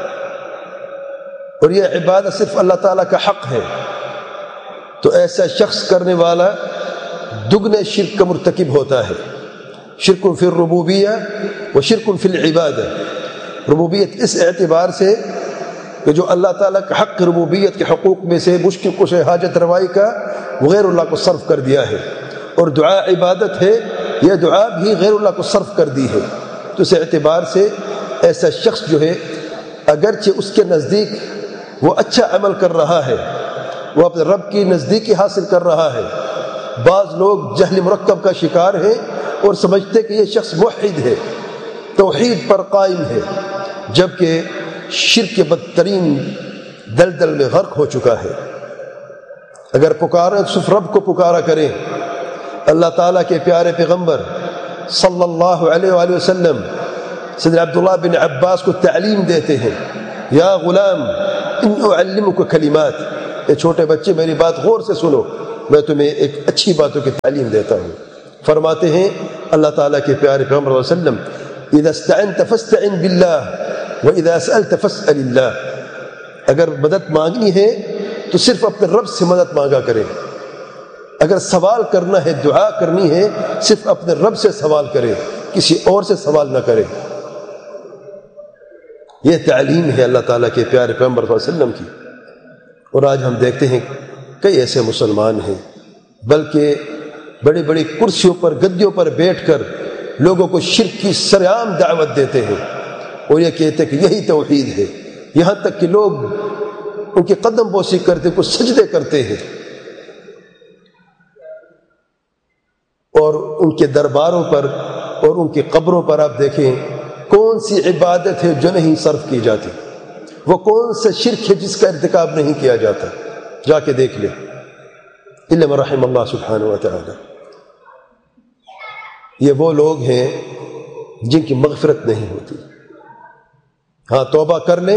اور یہ عبادت صرف اللہ تعالیٰ کا حق ہے، تو ایسا شخص کرنے والا دگنے شرک کا مرتکب ہوتا ہے۔ شرک فی الربوبیہ و شرک فی العبادہ۔ ربوبیت اس اعتبار سے کہ جو اللہ تعالیٰ کا حق ربوبیت کے حقوق میں سے مشکل کش حاجت روائی کا غیر اللہ کو صرف کر دیا ہے، اور دعا عبادت ہے، یہ دعا بھی غیر اللہ کو صرف کر دی ہے۔ تو اس اعتبار سے ایسا شخص جو ہے، اگرچہ اس کے نزدیک وہ اچھا عمل کر رہا ہے، وہ اپنے رب کی نزدیکی حاصل کر رہا ہے، بعض لوگ جہل مرکب کا شکار ہیں اور سمجھتے کہ یہ شخص موحد ہے، توحید پر قائم ہے، جبکہ شرک کے بدترین دلدل میں غرق ہو چکا ہے۔ اگر پکاریں صرف رب کو پکارا کریں۔ اللہ تعالیٰ کے پیارے پیغمبر صلی اللہ علیہ وآلہ وسلم سیدنا عبداللہ بن عباس کو تعلیم دیتے ہیں، یا غلام ان اعلمک کلمات، اے چھوٹے بچے میری بات غور سے سنو، میں تمہیں ایک اچھی باتوں کی تعلیم دیتا ہوں۔ فرماتے ہیں اللہ تعالیٰ کے پیارے پیغمبر صلی اللہ علیہ وسلم، اذا استعنت فاستعن باللہ واذا سألت فاسأل اللہ، اگر مدد مانگنی ہے تو صرف اپنے رب سے مدد مانگا کرے، اگر سوال کرنا ہے، دعا کرنی ہے، صرف اپنے رب سے سوال کرے، کسی اور سے سوال نہ کرے۔ یہ تعلیم ہے اللہ تعالیٰ کے پیارے پیغمبر صلی اللہ علیہ وسلم کی۔ اور آج ہم دیکھتے ہیں کئی ایسے مسلمان ہیں بلکہ بڑی بڑی کرسیوں پر، گدیوں پر بیٹھ کر لوگوں کو شرک کی سرعام دعوت دیتے ہیں اور یہ کہتے ہیں کہ یہی توحید ہے، یہاں تک کہ لوگ ان کی قدم بوسی کرتے، کچھ سجدے کرتے ہیں، اور ان کے درباروں پر اور ان کی قبروں پر آپ دیکھیں کون سی عبادت ہے جو نہیں صرف کی جاتی، وہ کون سا شرک ہے جس کا ارتکاب نہیں کیا جاتا، جا کے دیکھ لیں، الا من رحم اللہ سبحانہ و تعالی۔ یہ وہ لوگ ہیں جن کی مغفرت نہیں ہوتی۔ ہاں توبہ کر لیں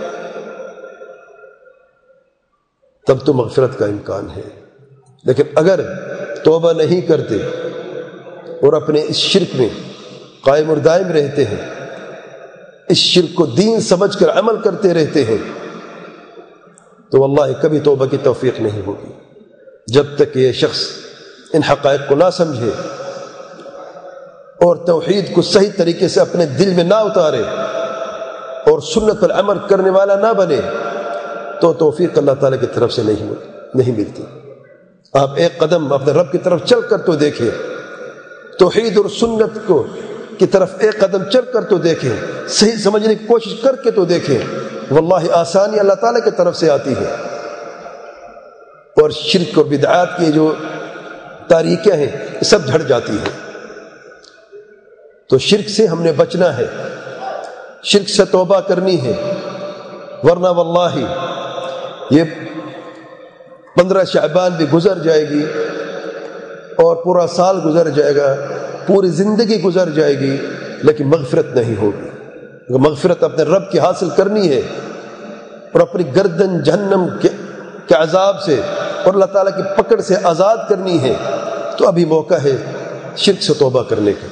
تب تو مغفرت کا امکان ہے، لیکن اگر توبہ نہیں کرتے اور اپنے اس شرک میں قائم اور دائم رہتے ہیں، اس شرک کو دین سمجھ کر عمل کرتے رہتے ہیں، تو واللہ کبھی توبہ کی توفیق نہیں ہوگی جب تک یہ شخص ان حقائق کو نہ سمجھے اور توحید کو صحیح طریقے سے اپنے دل میں نہ اتارے اور سنت پر عمل کرنے والا نہ بنے، تو توفیق اللہ تعالیٰ کی طرف سے نہیں ملتی۔ آپ ایک قدم اپنے رب کی طرف چل کر تو دیکھیں، توحید اور سنت کی طرف ایک قدم چل کر تو دیکھیں، صحیح سمجھنے کی کوشش کر کے تو دیکھیں، واللہ آسانی اللہ تعالیٰ کی طرف سے آتی ہے، اور شرک اور بدعات کی جو تاریکیں ہیں یہ سب جھڑ جاتی ہیں۔ تو شرک سے ہم نے بچنا ہے، شرک سے توبہ کرنی ہے، ورنہ واللہ یہ 15 شعبان بھی گزر جائے گی اور پورا سال گزر جائے گا، پوری زندگی گزر جائے گی، لیکن مغفرت نہیں ہوگی۔ اگر مغفرت اپنے رب کی حاصل کرنی ہے اور اپنی گردن جہنم کے عذاب سے اور اللہ تعالیٰ کی پکڑ سے آزاد کرنی ہے تو ابھی موقع ہے شرک سے توبہ کرنے کا۔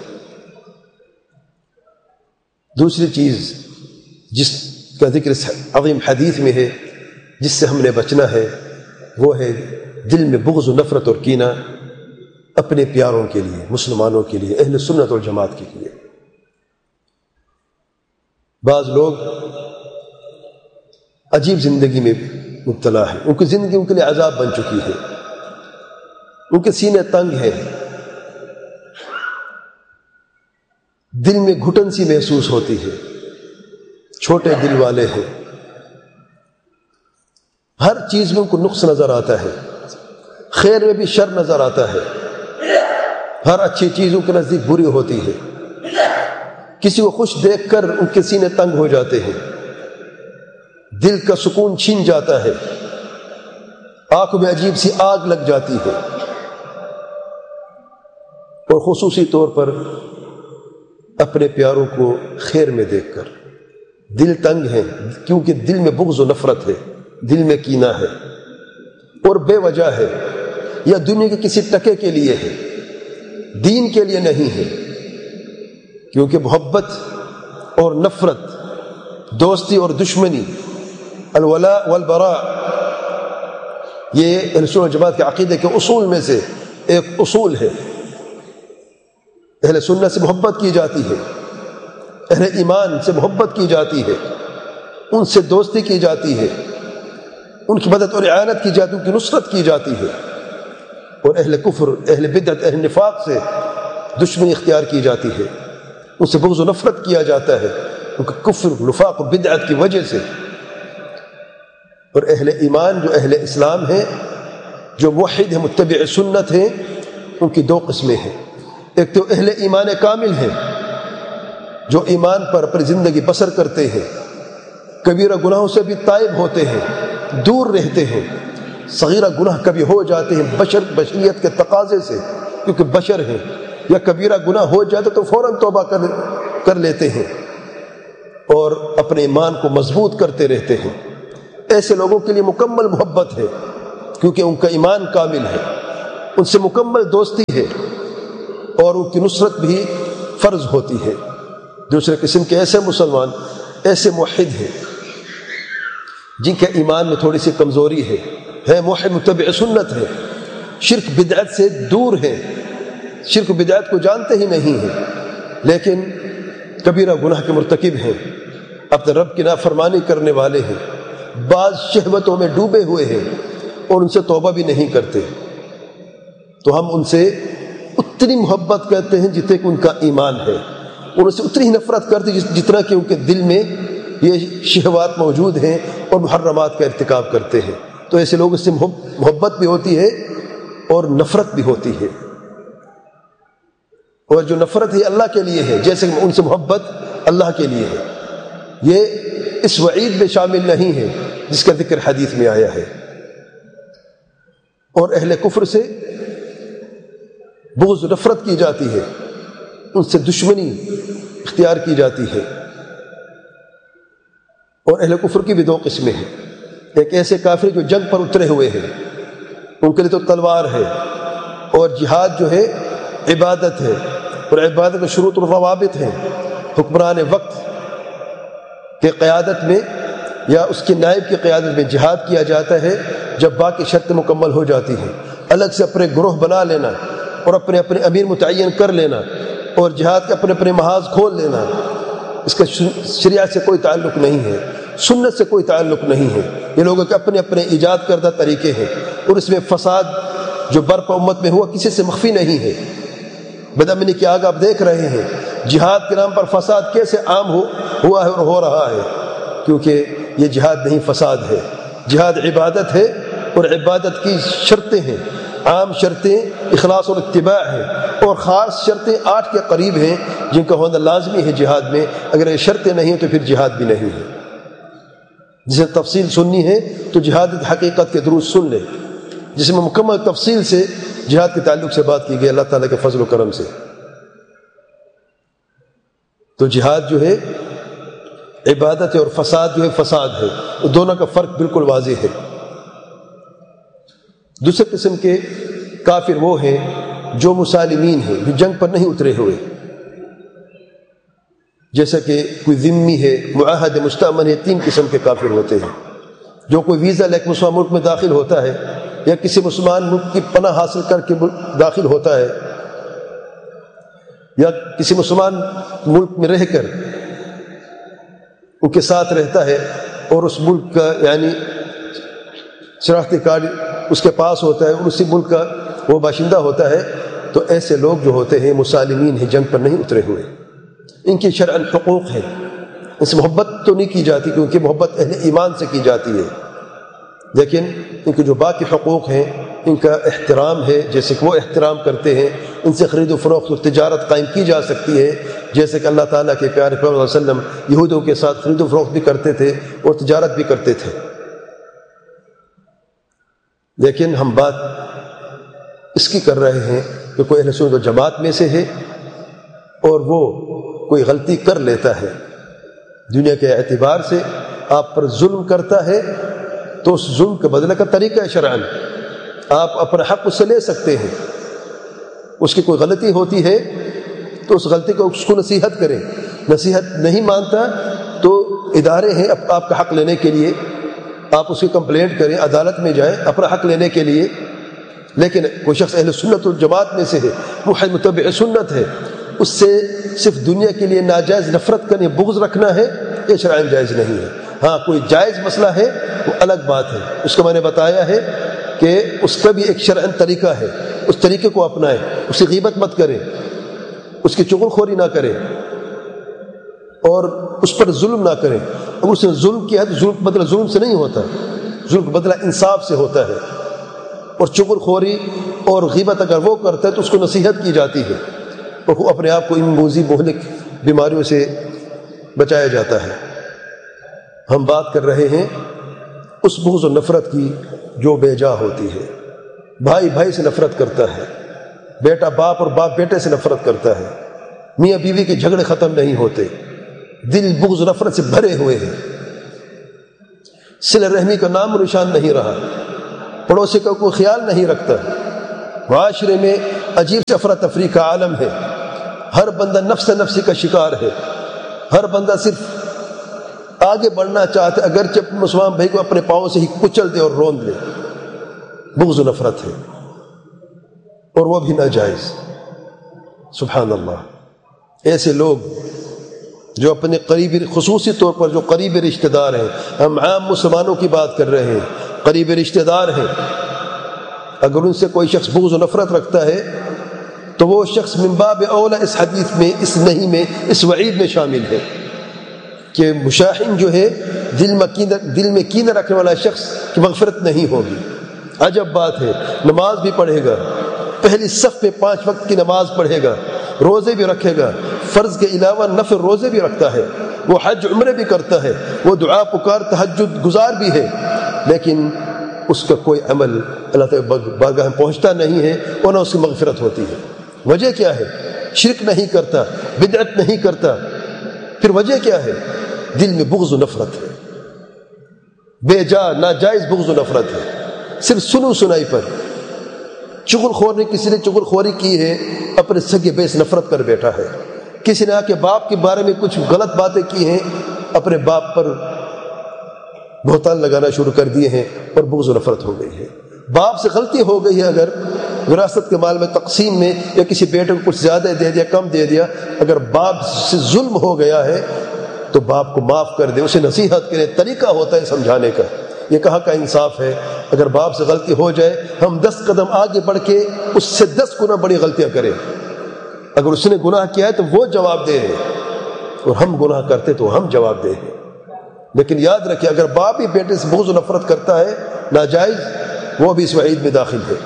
دوسری چیز جس کا ذکر اس عظیم حدیث میں ہے جس سے ہم نے بچنا ہے وہ ہے دل میں بغض و نفرت اور کینہ اپنے پیاروں کے لیے، مسلمانوں کے لیے، اہل سنت اور جماعت کے لیے۔ بعض لوگ عجیب زندگی میں مبتلا ہیں، ان کی زندگی ان کے لیے عذاب بن چکی ہے، ان کے سینے تنگ ہیں، دل میں گھٹن سی محسوس ہوتی ہے، چھوٹے دل والے ہیں، ہر چیز میں ان کو نقص نظر آتا ہے، خیر میں بھی شر نظر آتا ہے، ہر اچھی چیز ان کے نزدیک بری ہوتی ہے، کسی کو خوش دیکھ کر ان کے سینے تنگ ہو جاتے ہیں، دل کا سکون چھین جاتا ہے، آنکھوں میں عجیب سی آگ لگ جاتی ہے، اور خصوصی طور پر اپنے پیاروں کو خیر میں دیکھ کر دل تنگ ہے، کیونکہ دل میں بغض و نفرت ہے، دل میں کینہ ہے، اور بے وجہ ہے، یا دنیا کے کسی ٹکے کے لیے ہے، دین کے لیے نہیں ہے، کیونکہ محبت اور نفرت، دوستی اور دشمنی، الولاء والبراء، یہ اہل سنت جماعت کے عقیدے کے اصول میں سے ایک اصول ہے۔ اہل سنت سے محبت کی جاتی ہے، اہل ایمان سے محبت کی جاتی ہے، ان سے دوستی کی جاتی ہے، ان کی مدد اور اعانت کی جاتی ہے، ان کی نصرت کی جاتی ہے، اور اہل کفر، اہل بدعت، اہل نفاق سے دشمنی اختیار کی جاتی ہے، ان سے بغض و نفرت کیا جاتا ہے ان کا کفر، نفاق و بدعت کی وجہ سے۔ اور اہل ایمان جو اہل اسلام ہیں، جو موحد ہیں، متبع سنت ہیں، ان کی دو قسمیں ہیں۔ ایک تو اہل ایمان کامل ہیں جو ایمان پر اپنی زندگی بسر کرتے ہیں، کبیرہ گناہوں سے بھی تائب ہوتے ہیں، دور رہتے ہیں، صغیرہ گناہ کبھی ہو جاتے ہیں بشریت کے تقاضے سے، کیونکہ بشر ہیں، یا کبیرہ گناہ ہو جاتے تو فوراً توبہ کر لیتے ہیں اور اپنے ایمان کو مضبوط کرتے رہتے ہیں۔ ایسے لوگوں کے لیے مکمل محبت ہے، کیونکہ ان کا ایمان کامل ہے، ان سے مکمل دوستی ہے اور ان کی نصرت بھی فرض ہوتی ہے۔ دوسرے قسم کے ایسے مسلمان، ایسے موحد ہیں جن کے ایمان میں تھوڑی سی کمزوری ہے موحد متبع سنت ہے، شرک بدعت سے دور ہیں، شرک بدعت کو جانتے ہی نہیں ہیں، لیکن کبیرہ گناہ کے مرتکب ہیں، اپنے رب کی نافرمانی کرنے والے ہیں، بعض شہوتوں میں ڈوبے ہوئے ہیں اور ان سے توبہ بھی نہیں کرتے، تو ہم ان سے اتنی محبت کرتے ہیں جتنے کہ ان کا ایمان ہے، ان سے اتنی ہی نفرت کرتے جتنا کہ ان کے دل میں یہ شہوات موجود ہیں اور محرمات کا ارتکاب کرتے ہیں۔ تو ایسے لوگوں سے محبت بھی ہوتی ہے اور نفرت بھی ہوتی ہے، اور جو نفرت ہے اللہ کے لیے ہے، جیسے ان سے محبت اللہ کے لیے ہے، یہ اس وعید میں شامل نہیں ہے جس کا ذکر حدیث میں آیا ہے۔ اور اہل کفر سے بغض نفرت کی جاتی ہے، ان سے دشمنی اختیار کی جاتی ہے۔ اور اہل کفر کی بھی دو قسمیں ہیں، ایک ایسے کافر جو جنگ پر اترے ہوئے ہیں، ان کے لیے تو تلوار ہے، اور جہاد جو ہے عبادت ہے، اور عبادت میں شروط و ضوابط ہیں، حکمران وقت کے قیادت میں یا اس کے نائب کی قیادت میں جہاد کیا جاتا ہے جب باقی شرطیں مکمل ہو جاتی ہیں، الگ سے اپنے گروہ بنا لینا اور اپنے اپنے امیر متعین کر لینا اور جہاد کے اپنے اپنے محاذ کھول لینا، اس کا شریعت سے کوئی تعلق نہیں ہے، سنت سے کوئی تعلق نہیں ہے، یہ لوگوں کے اپنے اپنے ایجاد کردہ طریقے ہیں، اور اس میں فساد جو برپا امت میں ہوا کسی سے مخفی نہیں ہے۔ بدامنی کی آگ آپ دیکھ رہے ہیں، جہاد کے نام پر فساد کیسے عام ہوا ہے اور ہو رہا ہے، کیونکہ یہ جہاد نہیں فساد ہے، جہاد عبادت ہے، اور عبادت کی شرطیں ہیں، عام شرطیں اخلاص اور اتباع ہیں، اور خاص شرطیں 8 کے قریب ہیں جن کا ہونا لازمی ہے جہاد میں، اگر یہ شرطیں نہیں ہیں تو پھر جہاد بھی نہیں ہے۔ جسے تفصیل سننی ہے تو جہاد حقیقت کے دروس سن لے، جس میں مکمل تفصیل سے جہاد کے تعلق سے بات کی گئی اللہ تعالیٰ کے فضل و کرم سے۔ تو جہاد جو ہے عبادت ہے اور فساد جو ہے فساد ہے، وہ دونوں کا فرق بالکل واضح ہے۔ دوسرے قسم کے کافر وہ ہیں جو مسالمین ہیں، جو جنگ پر نہیں اترے ہوئے، جیسا کہ کوئی ذمی ہے، معاہد مستأمن ہے، 3 قسم کے کافر ہوتے ہیں۔ جو کوئی ویزا لے کے مسلمان ملک میں داخل ہوتا ہے یا کسی مسلمان ملک کی پناہ حاصل کر کے داخل ہوتا ہے یا کسی مسلمان ملک میں رہ کر ان کے ساتھ رہتا ہے اور اس ملک کا یعنی شناختی کارڈ اس کے پاس ہوتا ہے اور اسی ملک کا وہ باشندہ ہوتا ہے، تو ایسے لوگ جو ہوتے ہیں مسالمین ہیں، جنگ پر نہیں اترے ہوئے، ان کی شرعاً حقوق ہیں، ان سے محبت تو نہیں کی جاتی کیونکہ محبت اہل ایمان سے کی جاتی ہے، لیکن ان کے جو باقی حقوق ہیں ان کا احترام ہے، جیسے کہ وہ احترام کرتے ہیں، ان سے خرید و فروخت اور تجارت قائم کی جا سکتی ہے، جیسے کہ اللہ تعالیٰ کے پیارے پیغمبر صلی اللہ علیہ وسلم یہودوں کے ساتھ خرید و فروخت بھی کرتے تھے اور تجارت بھی کرتے تھے۔ لیکن ہم بات اس کی کر رہے ہیں کہ کوئی اہل سنت و جماعت میں سے ہے اور وہ کوئی غلطی کر لیتا ہے، دنیا کے اعتبار سے آپ پر ظلم کرتا ہے، تو اس ظلم کے بدلے کا طریقہ ہے شرعاً، آپ اپنا حق اس سے لے سکتے ہیں۔ اس کی کوئی غلطی ہوتی ہے تو اس غلطی کو اس کو نصیحت کریں، نصیحت نہیں مانتا تو ادارے ہیں آپ کا حق لینے کے لیے، آپ اس کی کمپلینٹ کریں، عدالت میں جائیں اپنا حق لینے کے لیے۔ لیکن کوئی شخص اہل سنت والجماعت میں سے ہے، محب متبع سنت ہے، اس سے صرف دنیا کے لیے ناجائز نفرت کرنے، بغض رکھنا ہے، یہ شرعاً جائز نہیں ہے۔ ہاں کوئی جائز مسئلہ ہے وہ الگ بات ہے، اس کو میں نے بتایا ہے کہ اس کا بھی ایک شرعاً طریقہ ہے، اس طریقے کو اپنائیں، اس کی غیبت مت کریں، اس کی چغل خوری نہ کریں اور اس پر ظلم نہ کریں۔ اگر اس نے ظلم کیا ہے تو ظلم کا بدلہ ظلم سے نہیں ہوتا، ظلم کا بدلہ انصاف سے ہوتا ہے، اور چغل خوری اور غیبت اگر وہ کرتا ہے تو اس کو نصیحت کی جاتی ہے اور وہ اپنے آپ کو ان موذی مہلک بیماریوں سے بچایا جاتا ہے۔ ہم بات کر رہے ہیں اس بغض و نفرت کی جو بے جا ہوتی ہے، بھائی بھائی سے نفرت کرتا ہے، بیٹا باپ اور باپ بیٹے سے نفرت کرتا ہے، میاں بیوی کے جھگڑے ختم نہیں ہوتے، دل بغض و نفرت سے بھرے ہوئے ہیں، صلہ رحمی کا نام و نشان نہیں رہا، پڑوسی کا کوئی خیال نہیں رکھتا، معاشرے میں عجیب سے افراتفری کا عالم ہے، ہر بندہ نفس نفسی کا شکار ہے، ہر بندہ صرف آگے بڑھنا چاہتا ہے، اگرچہ مسلمان بھائی کو اپنے پاؤں سے ہی کچل دے اور روند لے۔ بغض و نفرت ہے، اور وہ بھی ناجائز۔ سبحان اللہ، ایسے لوگ جو اپنے قریبی، خصوصی طور پر جو قریبی رشتہ دار ہیں، ہم عام مسلمانوں کی بات کر رہے ہیں، قریبی رشتہ دار ہیں، اگر ان سے کوئی شخص بغض و نفرت رکھتا ہے تو وہ شخص من باب اولا اس حدیث میں، اس نہیں میں، اس وعید میں شامل ہے کہ مشاحن جو ہے، دل میں کینہ رکھنے والا شخص کی مغفرت نہیں ہوگی۔ عجب بات ہے، نماز بھی پڑھے گا، پہلی صف میں 5 وقت کی نماز پڑھے گا، روزے بھی رکھے گا، فرض کے علاوہ نفل روزے بھی رکھتا ہے، وہ حج عمرے بھی کرتا ہے، وہ دعا پکار تہجد گزار بھی ہے، لیکن اس کا کوئی عمل اللہ تعالی بارگاہ میں پہنچتا نہیں ہے اور نہ اس کی مغفرت ہوتی ہے۔ وجہ کیا ہے؟ شرک نہیں کرتا، بدعت نہیں کرتا، پھر وجہ کیا ہے؟ دل میں بغض و نفرت ہے، بے جا ناجائز بغض و نفرت ہے، صرف سنو سنائی پر۔ چغل خور نے کسی نے چغل خوری کی ہے، اپنے سگے بے سے نفرت کر بیٹھا ہے، کسی نے آ کے باپ کے بارے میں کچھ غلط باتیں کی ہیں، اپنے باپ پر بہتان لگانا شروع کر دیے ہیں اور بغض و نفرت ہو گئی ہے۔ باپ سے غلطی ہو گئی ہے، اگر وراثت کے مال میں تقسیم میں یا کسی بیٹے کو کچھ زیادہ دے دیا، کم دے دیا، اگر باپ سے ظلم ہو گیا ہے تو باپ کو معاف کر دے، اسے نصیحت کرے، طریقہ ہوتا ہے سمجھانے کا۔ یہ کہاں کا انصاف ہے؟ اگر باپ سے غلطی ہو جائے، ہم 10 قدم آگے بڑھ کے اس سے 10 گنا بڑی غلطیاں کریں۔ اگر اس نے گناہ کیا ہے تو وہ جواب دے ہے، اور ہم گناہ کرتے تو ہم جواب دے ہیں۔ لیکن یاد رکھیں، اگر باپ ہی بیٹے سے بغض و نفرت کرتا ہے ناجائز، وہ بھی اس وعید میں داخل ہے۔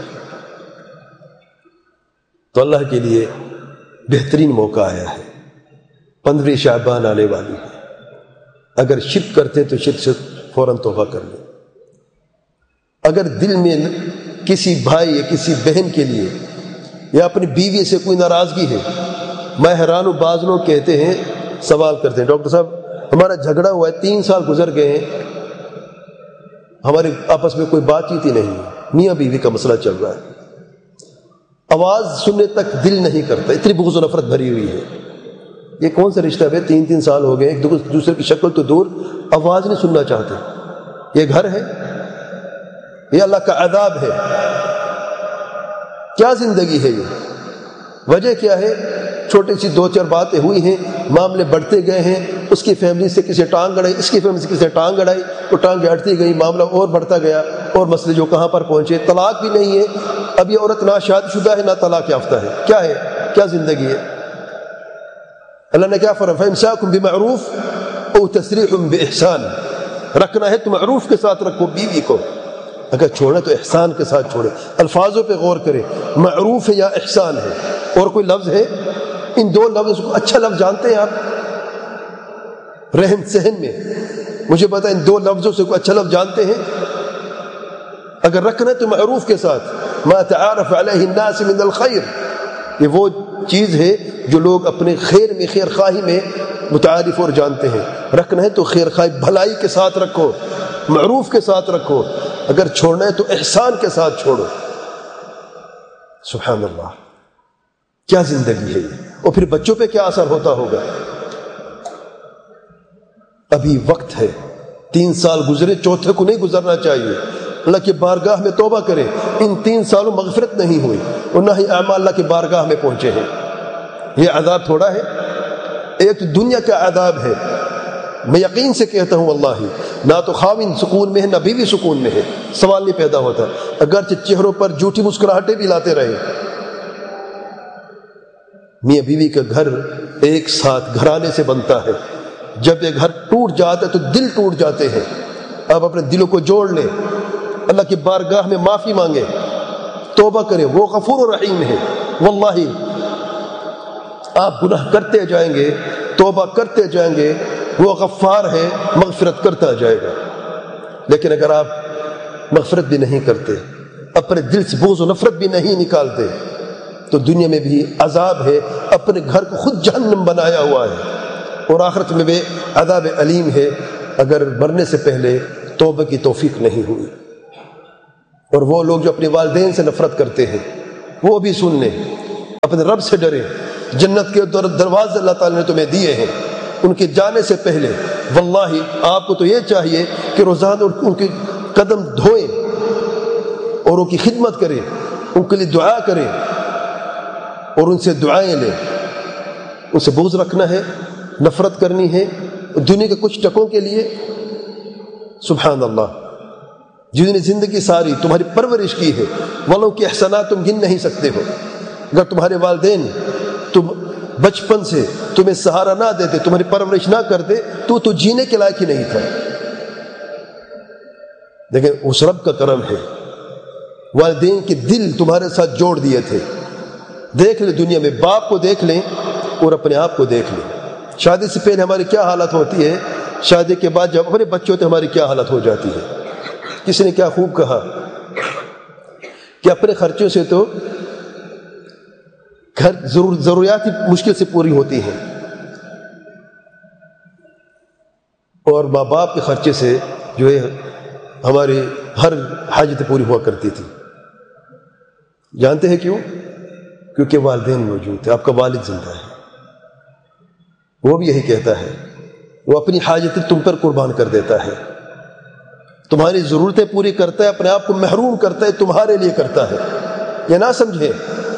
تو اللہ کے لیے بہترین موقع آیا ہے، 15 شعبان آنے والی ہے۔ اگر شرک کرتے تو شرک سے فوراً توبہ کر لیں۔ اگر دل میں کسی بھائی یا کسی بہن کے لیے یا اپنی بیوی سے کوئی ناراضگی ہے، میں حیران ہوں، بعض لوگ کہتے ہیں، سوال کرتے ہیں، ڈاکٹر صاحب ہمارا جھگڑا ہوا ہے، 3 سال گزر گئے ہیں، ہمارے آپس میں کوئی بات چیت ہی نہیں ہے، میاں بیوی کا مسئلہ چل رہا ہے، آواز سننے تک دل نہیں کرتا، اتنی بغض و نفرت بھری ہوئی ہے۔ یہ کون سا رشتہ ہے؟ 3 سال ہو گئے، ایک دوسرے کی شکل تو دور، آواز نہیں سننا چاہتے۔ یہ گھر ہے؟ یہ اللہ کا عذاب ہے۔ کیا زندگی ہے یہ؟ وجہ کیا ہے؟ چھوٹی سی 2-4 باتیں ہوئی ہیں، معاملے بڑھتے گئے ہیں، اس کی فیملی سے کسی ٹانگ اڑائی، اس کی فیملی سے کسی ٹانگ اڑائی، وہ ٹانگیں اڑتی گئی، معاملہ اور بڑھتا گیا، اور مسئلے جو کہاں پر پہنچے، طلاق بھی نہیں ہے۔ اب یہ عورت نہ شادی شدہ ہے نہ طلاق یافتہ ہے، کیا ہے؟ کیا زندگی ہے؟ اللہ نے کیا فرمایا؟ فَإِمْسَاكُمْ بِمَعْرُوفٍ أَوْ تَسْرِيحٌ بِإِحْسَانٍ، رکھنا ہے تو معروف کے ساتھ رکھو بیوی کو، اگر چھوڑنا تو احسان کے ساتھ چھوڑے۔ الفاظوں پہ غور کریں، معروف ہے یا احسان ہے؟ اور کوئی لفظ ہے؟ ان 2 لفظوں کو اچھا لفظ جانتے ہیں آپ رہن سہن میں؟ مجھے پتا ان 2 لفظوں سے کوئی اچھا لفظ جانتے ہیں؟ اگر رکھنا ہے تو معروف کے ساتھ، ما تعارف علیہ الناس من الخیر، یہ وہ چیز ہے جو لوگ اپنے خیر میں، خیر خواہی میں متعارف اور جانتے ہیں۔ رکھنا ہے تو خیر خواہی بھلائی کے ساتھ رکھو، معروف کے ساتھ رکھو، اگر چھوڑنا ہے تو احسان کے ساتھ چھوڑو۔ سبحان اللہ، کیا زندگی ہے یہ! اور پھر بچوں پہ کیا اثر ہوتا ہوگا؟ ابھی وقت ہے، 3 سال گزرے، 4تھے کو نہیں گزرنا چاہیے۔ اللہ کی بارگاہ میں توبہ کریں، ان 3 سالوں مغفرت نہیں ہوئی اور نہ ہی اعمال اللہ کی بارگاہ میں پہنچے ہیں۔ یہ عذاب تھوڑا ہے، ایک دنیا کا عذاب ہے۔ میں یقین سے کہتا ہوں واللہ، نہ تو خاوند سکون میں ہے نہ بیوی سکون میں ہے، سوال نہیں پیدا ہوتا، اگرچہ چہروں پر جھوٹی مسکراہٹیں بھی لاتے رہے۔ میاں بیوی کا گھر ایک ساتھ گھرانے سے بنتا ہے، جب یہ گھر ٹوٹ جاتا ہے تو دل ٹوٹ جاتے ہیں۔ آپ اپنے دلوں کو جوڑ لیں، اللہ کی بارگاہ میں معافی مانگیں، توبہ کریں، وہ غفور و رحیم ہے۔ واللہ آپ گناہ کرتے جائیں گے، توبہ کرتے جائیں گے، وہ غفار ہے، مغفرت کرتا جائے گا۔ لیکن اگر آپ مغفرت بھی نہیں کرتے، اپنے دل سے بغض و نفرت بھی نہیں نکالتے، تو دنیا میں بھی عذاب ہے، اپنے گھر کو خود جہنم بنایا ہوا ہے، اور آخرت میں بھی عذاب علیم ہے۔ اگر مرنے سے پہلے توبہ کی توفیق نہیں ہوئی۔ اور وہ لوگ جو اپنے والدین سے نفرت کرتے ہیں وہ بھی سن لیں، اپنے رب سے ڈریں۔ جنت کے دروازے اللہ تعالیٰ نے تمہیں دیے ہیں، ان کے جانے سے پہلے واللہ آپ کو تو یہ چاہیے کہ روزانہ ان کے قدم دھوئیں اور ان کی خدمت کریں، ان کے لیے دعا کریں اور ان سے دعائیں لیں۔ ان سے بغض رکھنا ہے، نفرت کرنی ہے دنیا کے کچھ ٹکوں کے لیے؟ سبحان اللہ، جنہوں نے زندگی ساری تمہاری پرورش کی ہے، والوں کے احسانات تم گن نہیں سکتے ہو۔ اگر تمہارے والدین تم بچپن سے تمہیں سہارا نہ دیتے، تمہاری پرورش نہ کرتے تو جینے کے لائق ہی نہیں تھا۔ لیکن اس رب کا کرم ہے، والدین کے دل تمہارے ساتھ جوڑ دیے تھے۔ دیکھ لیں دنیا میں، باپ کو دیکھ لیں اور اپنے آپ کو دیکھ لیں۔ شادی سے پہلے ہماری کیا حالت ہوتی ہے، شادی کے بعد جب اپنے بچے ہوتے ہماری کیا حالت ہو جاتی ہے۔ کسی نے کیا خوب کہا کہ اپنے خرچوں سے تو گھر ضروریات ہی مشکل سے پوری ہوتی ہیں، اور ماں باپ کے خرچے سے جو ہے ہماری ہر حاجت پوری ہوا کرتی تھی۔ جانتے ہیں کیوں؟ کیونکہ والدین موجود تھے، آپ کا والد زندہ ہے۔ وہ بھی یہی کہتا ہے، وہ اپنی حاجتیں تم پر قربان کر دیتا ہے، تمہاری ضرورتیں پوری کرتا ہے، اپنے آپ کو محروم کرتا ہے، تمہارے لیے کرتا ہے۔ یہ نہ سمجھے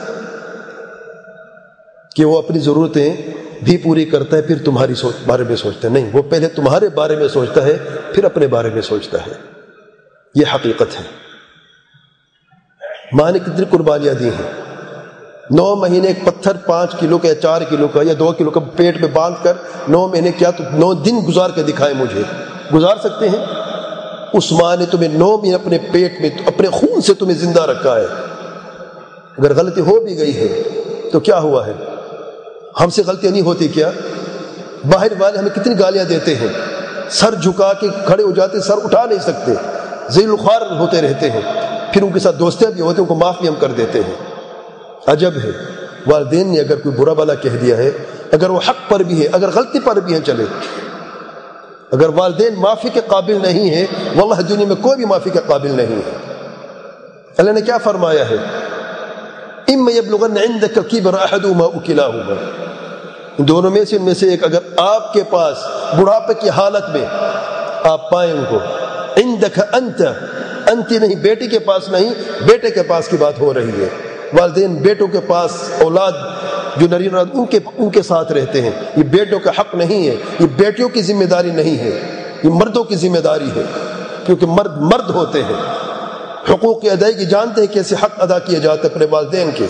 کہ وہ اپنی ضرورتیں بھی پوری کرتا ہے پھر تمہاری بارے میں سوچتا ہے، نہیں، وہ پہلے تمہارے بارے میں سوچتا ہے پھر اپنے بارے میں سوچتا ہے۔ یہ حقیقت ہے۔ ماں نے کتنی قربانیاں دی ہیں، 9 مہینے ایک پتھر 5 کلو کا یا 4 کلو کا یا 2 کلو کا پیٹ میں باندھ کر 9 مہینے کیا تو 9 دن گزار کے دکھائے مجھے، گزار سکتے ہیں؟ اس ماں نے تمہیں 9 مہینے اپنے پیٹ میں اپنے خون سے تمہیں زندہ رکھا ہے۔ اگر غلطی ہو بھی گئی ہے تو کیا ہوا ہے؟ ہم سے غلطیاں نہیں ہوتی کیا؟ باہر والے ہمیں کتنی گالیاں دیتے ہیں، سر جھکا کے کھڑے ہو جاتے، سر اٹھا نہیں سکتے، ذلیل الخوار ہوتے رہتے ہیں، پھر ان کے ساتھ دوستیاں بھی ہوتے ہیں، ان کو معاف بھی ہم کر دیتے ہیں۔ عجب ہے، والدین نے اگر کوئی برا بلا کہہ دیا ہے، اگر وہ حق پر بھی ہے، اگر غلطی پر بھی ہے، چلے، اگر والدین معافی کے قابل نہیں ہیں، واللہ دنیا میں کوئی بھی معافی کے قابل نہیں ہے۔ اللہ نے کیا فرمایا ہے؟ اِمَّا يَبْلُغَنَّ عِنْدَكَ الْكِبَرَ أَحَدُهُمَا أَوْ كِلَاهُمَا، ان دونوں میں سے ان میں سے ایک اگر آپ کے پاس بڑھاپے کی حالت میں آپ پائیں ان کو، عِنْدَكَ انت نہیں، بیٹی کے پاس نہیں، بیٹے کے پاس کی بات ہو رہی ہے۔ والدین بیٹوں کے پاس، اولاد جو نری ان کے ساتھ رہتے ہیں، یہ بیٹوں کا حق نہیں ہے، یہ بیٹیوں کی ذمہ داری نہیں ہے، یہ مردوں کی ذمہ داری ہے، کیونکہ مرد ہوتے ہیں، حقوق کی ادائیگی جانتے ہیں کیسے حق ادا کیے جاتے اپنے والدین کے۔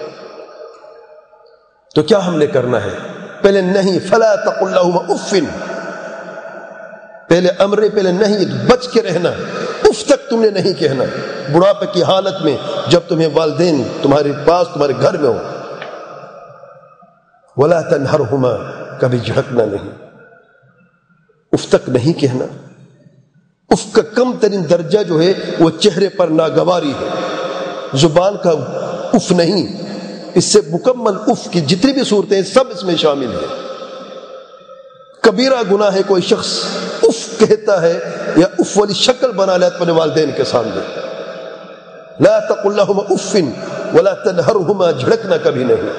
تو کیا ہم نے کرنا ہے؟ پہلے نہیں، فلا تقل لهما اف، پہلے امر، پہلے نہیں، بچ کے رہنا، اف تک تم نے نہیں کہنا بڑھاپے کی حالت میں، جب تمہیں والدین تمہارے پاس تمہارے گھر میں ہو۔ ولا تنہرهما، کبھی جھڑکنا نہیں، اف تک نہیں کہنا۔ اف کا کم ترین درجہ جو ہے وہ چہرے پر ناگواری ہے، زبان کا اف نہیں، اس سے مکمل اف کی جتنی بھی صورتیں سب اس میں شامل ہیں۔ کبیرہ گناہ ہے کوئی شخص اف کہتا ہے یا اف والی شکل بنا لیتا اپنے والدین کے سامنے۔ لا تقل لهما اف ولا تنہرهما، جھڑکنا کبھی نہیں،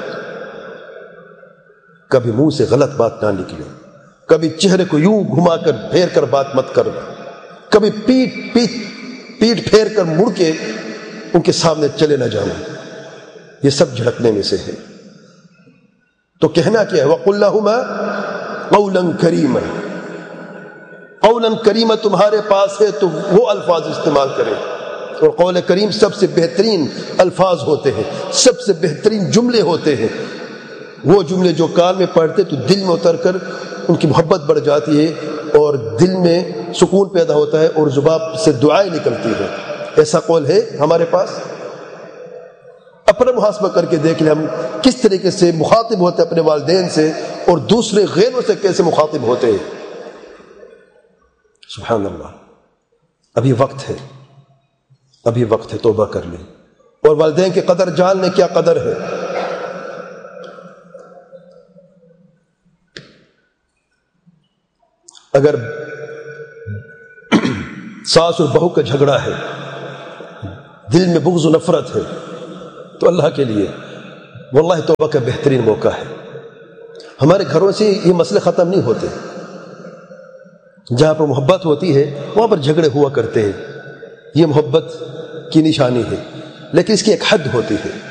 کبھی منہ سے غلط بات نہ نکلے، کبھی چہرے کو یوں گھما کر پھیر کر بات مت کرنا، کبھی پیٹ پھیر کر مڑ کے ان کے سامنے چلے نہ جانا، یہ سب جھڑکنے میں سے ہے۔ تو کہنا کیا ہے؟ وَقُلْ لَهُمَا قَوْلًا كَرِيمًا، قولاً کریمہ تمہارے پاس ہے تو وہ الفاظ استعمال کریں، اور قول کریم سب سے بہترین الفاظ ہوتے ہیں، سب سے بہترین جملے ہوتے ہیں، وہ جملے جو کان میں پڑھتے تو دل میں اتر کر ان کی محبت بڑھ جاتی ہے اور دل میں سکون پیدا ہوتا ہے اور زبان سے دعائیں نکلتی ہے۔ ایسا قول ہے ہمارے پاس؟ اپنا محاسبہ کر کے دیکھ لیں ہم کس طریقے سے مخاطب ہوتے اپنے والدین سے اور دوسرے غیروں سے کیسے مخاطب ہوتے ہیں۔ سبحان اللہ، ابھی وقت ہے، ابھی وقت ہے، توبہ کر لیں، اور والدین کی قدر جان لیں کیا قدر ہے۔ اگر ساس اور بہو کا جھگڑا ہے، دل میں بغض و نفرت ہے، تو اللہ کے لیے واللہ توبہ کا بہترین موقع ہے۔ ہمارے گھروں سے یہ مسئلے ختم نہیں ہوتے، جہاں پر محبت ہوتی ہے وہاں پر جھگڑے ہوا کرتے ہیں، یہ محبت کی نشانی ہے، لیکن اس کی ایک حد ہوتی ہے۔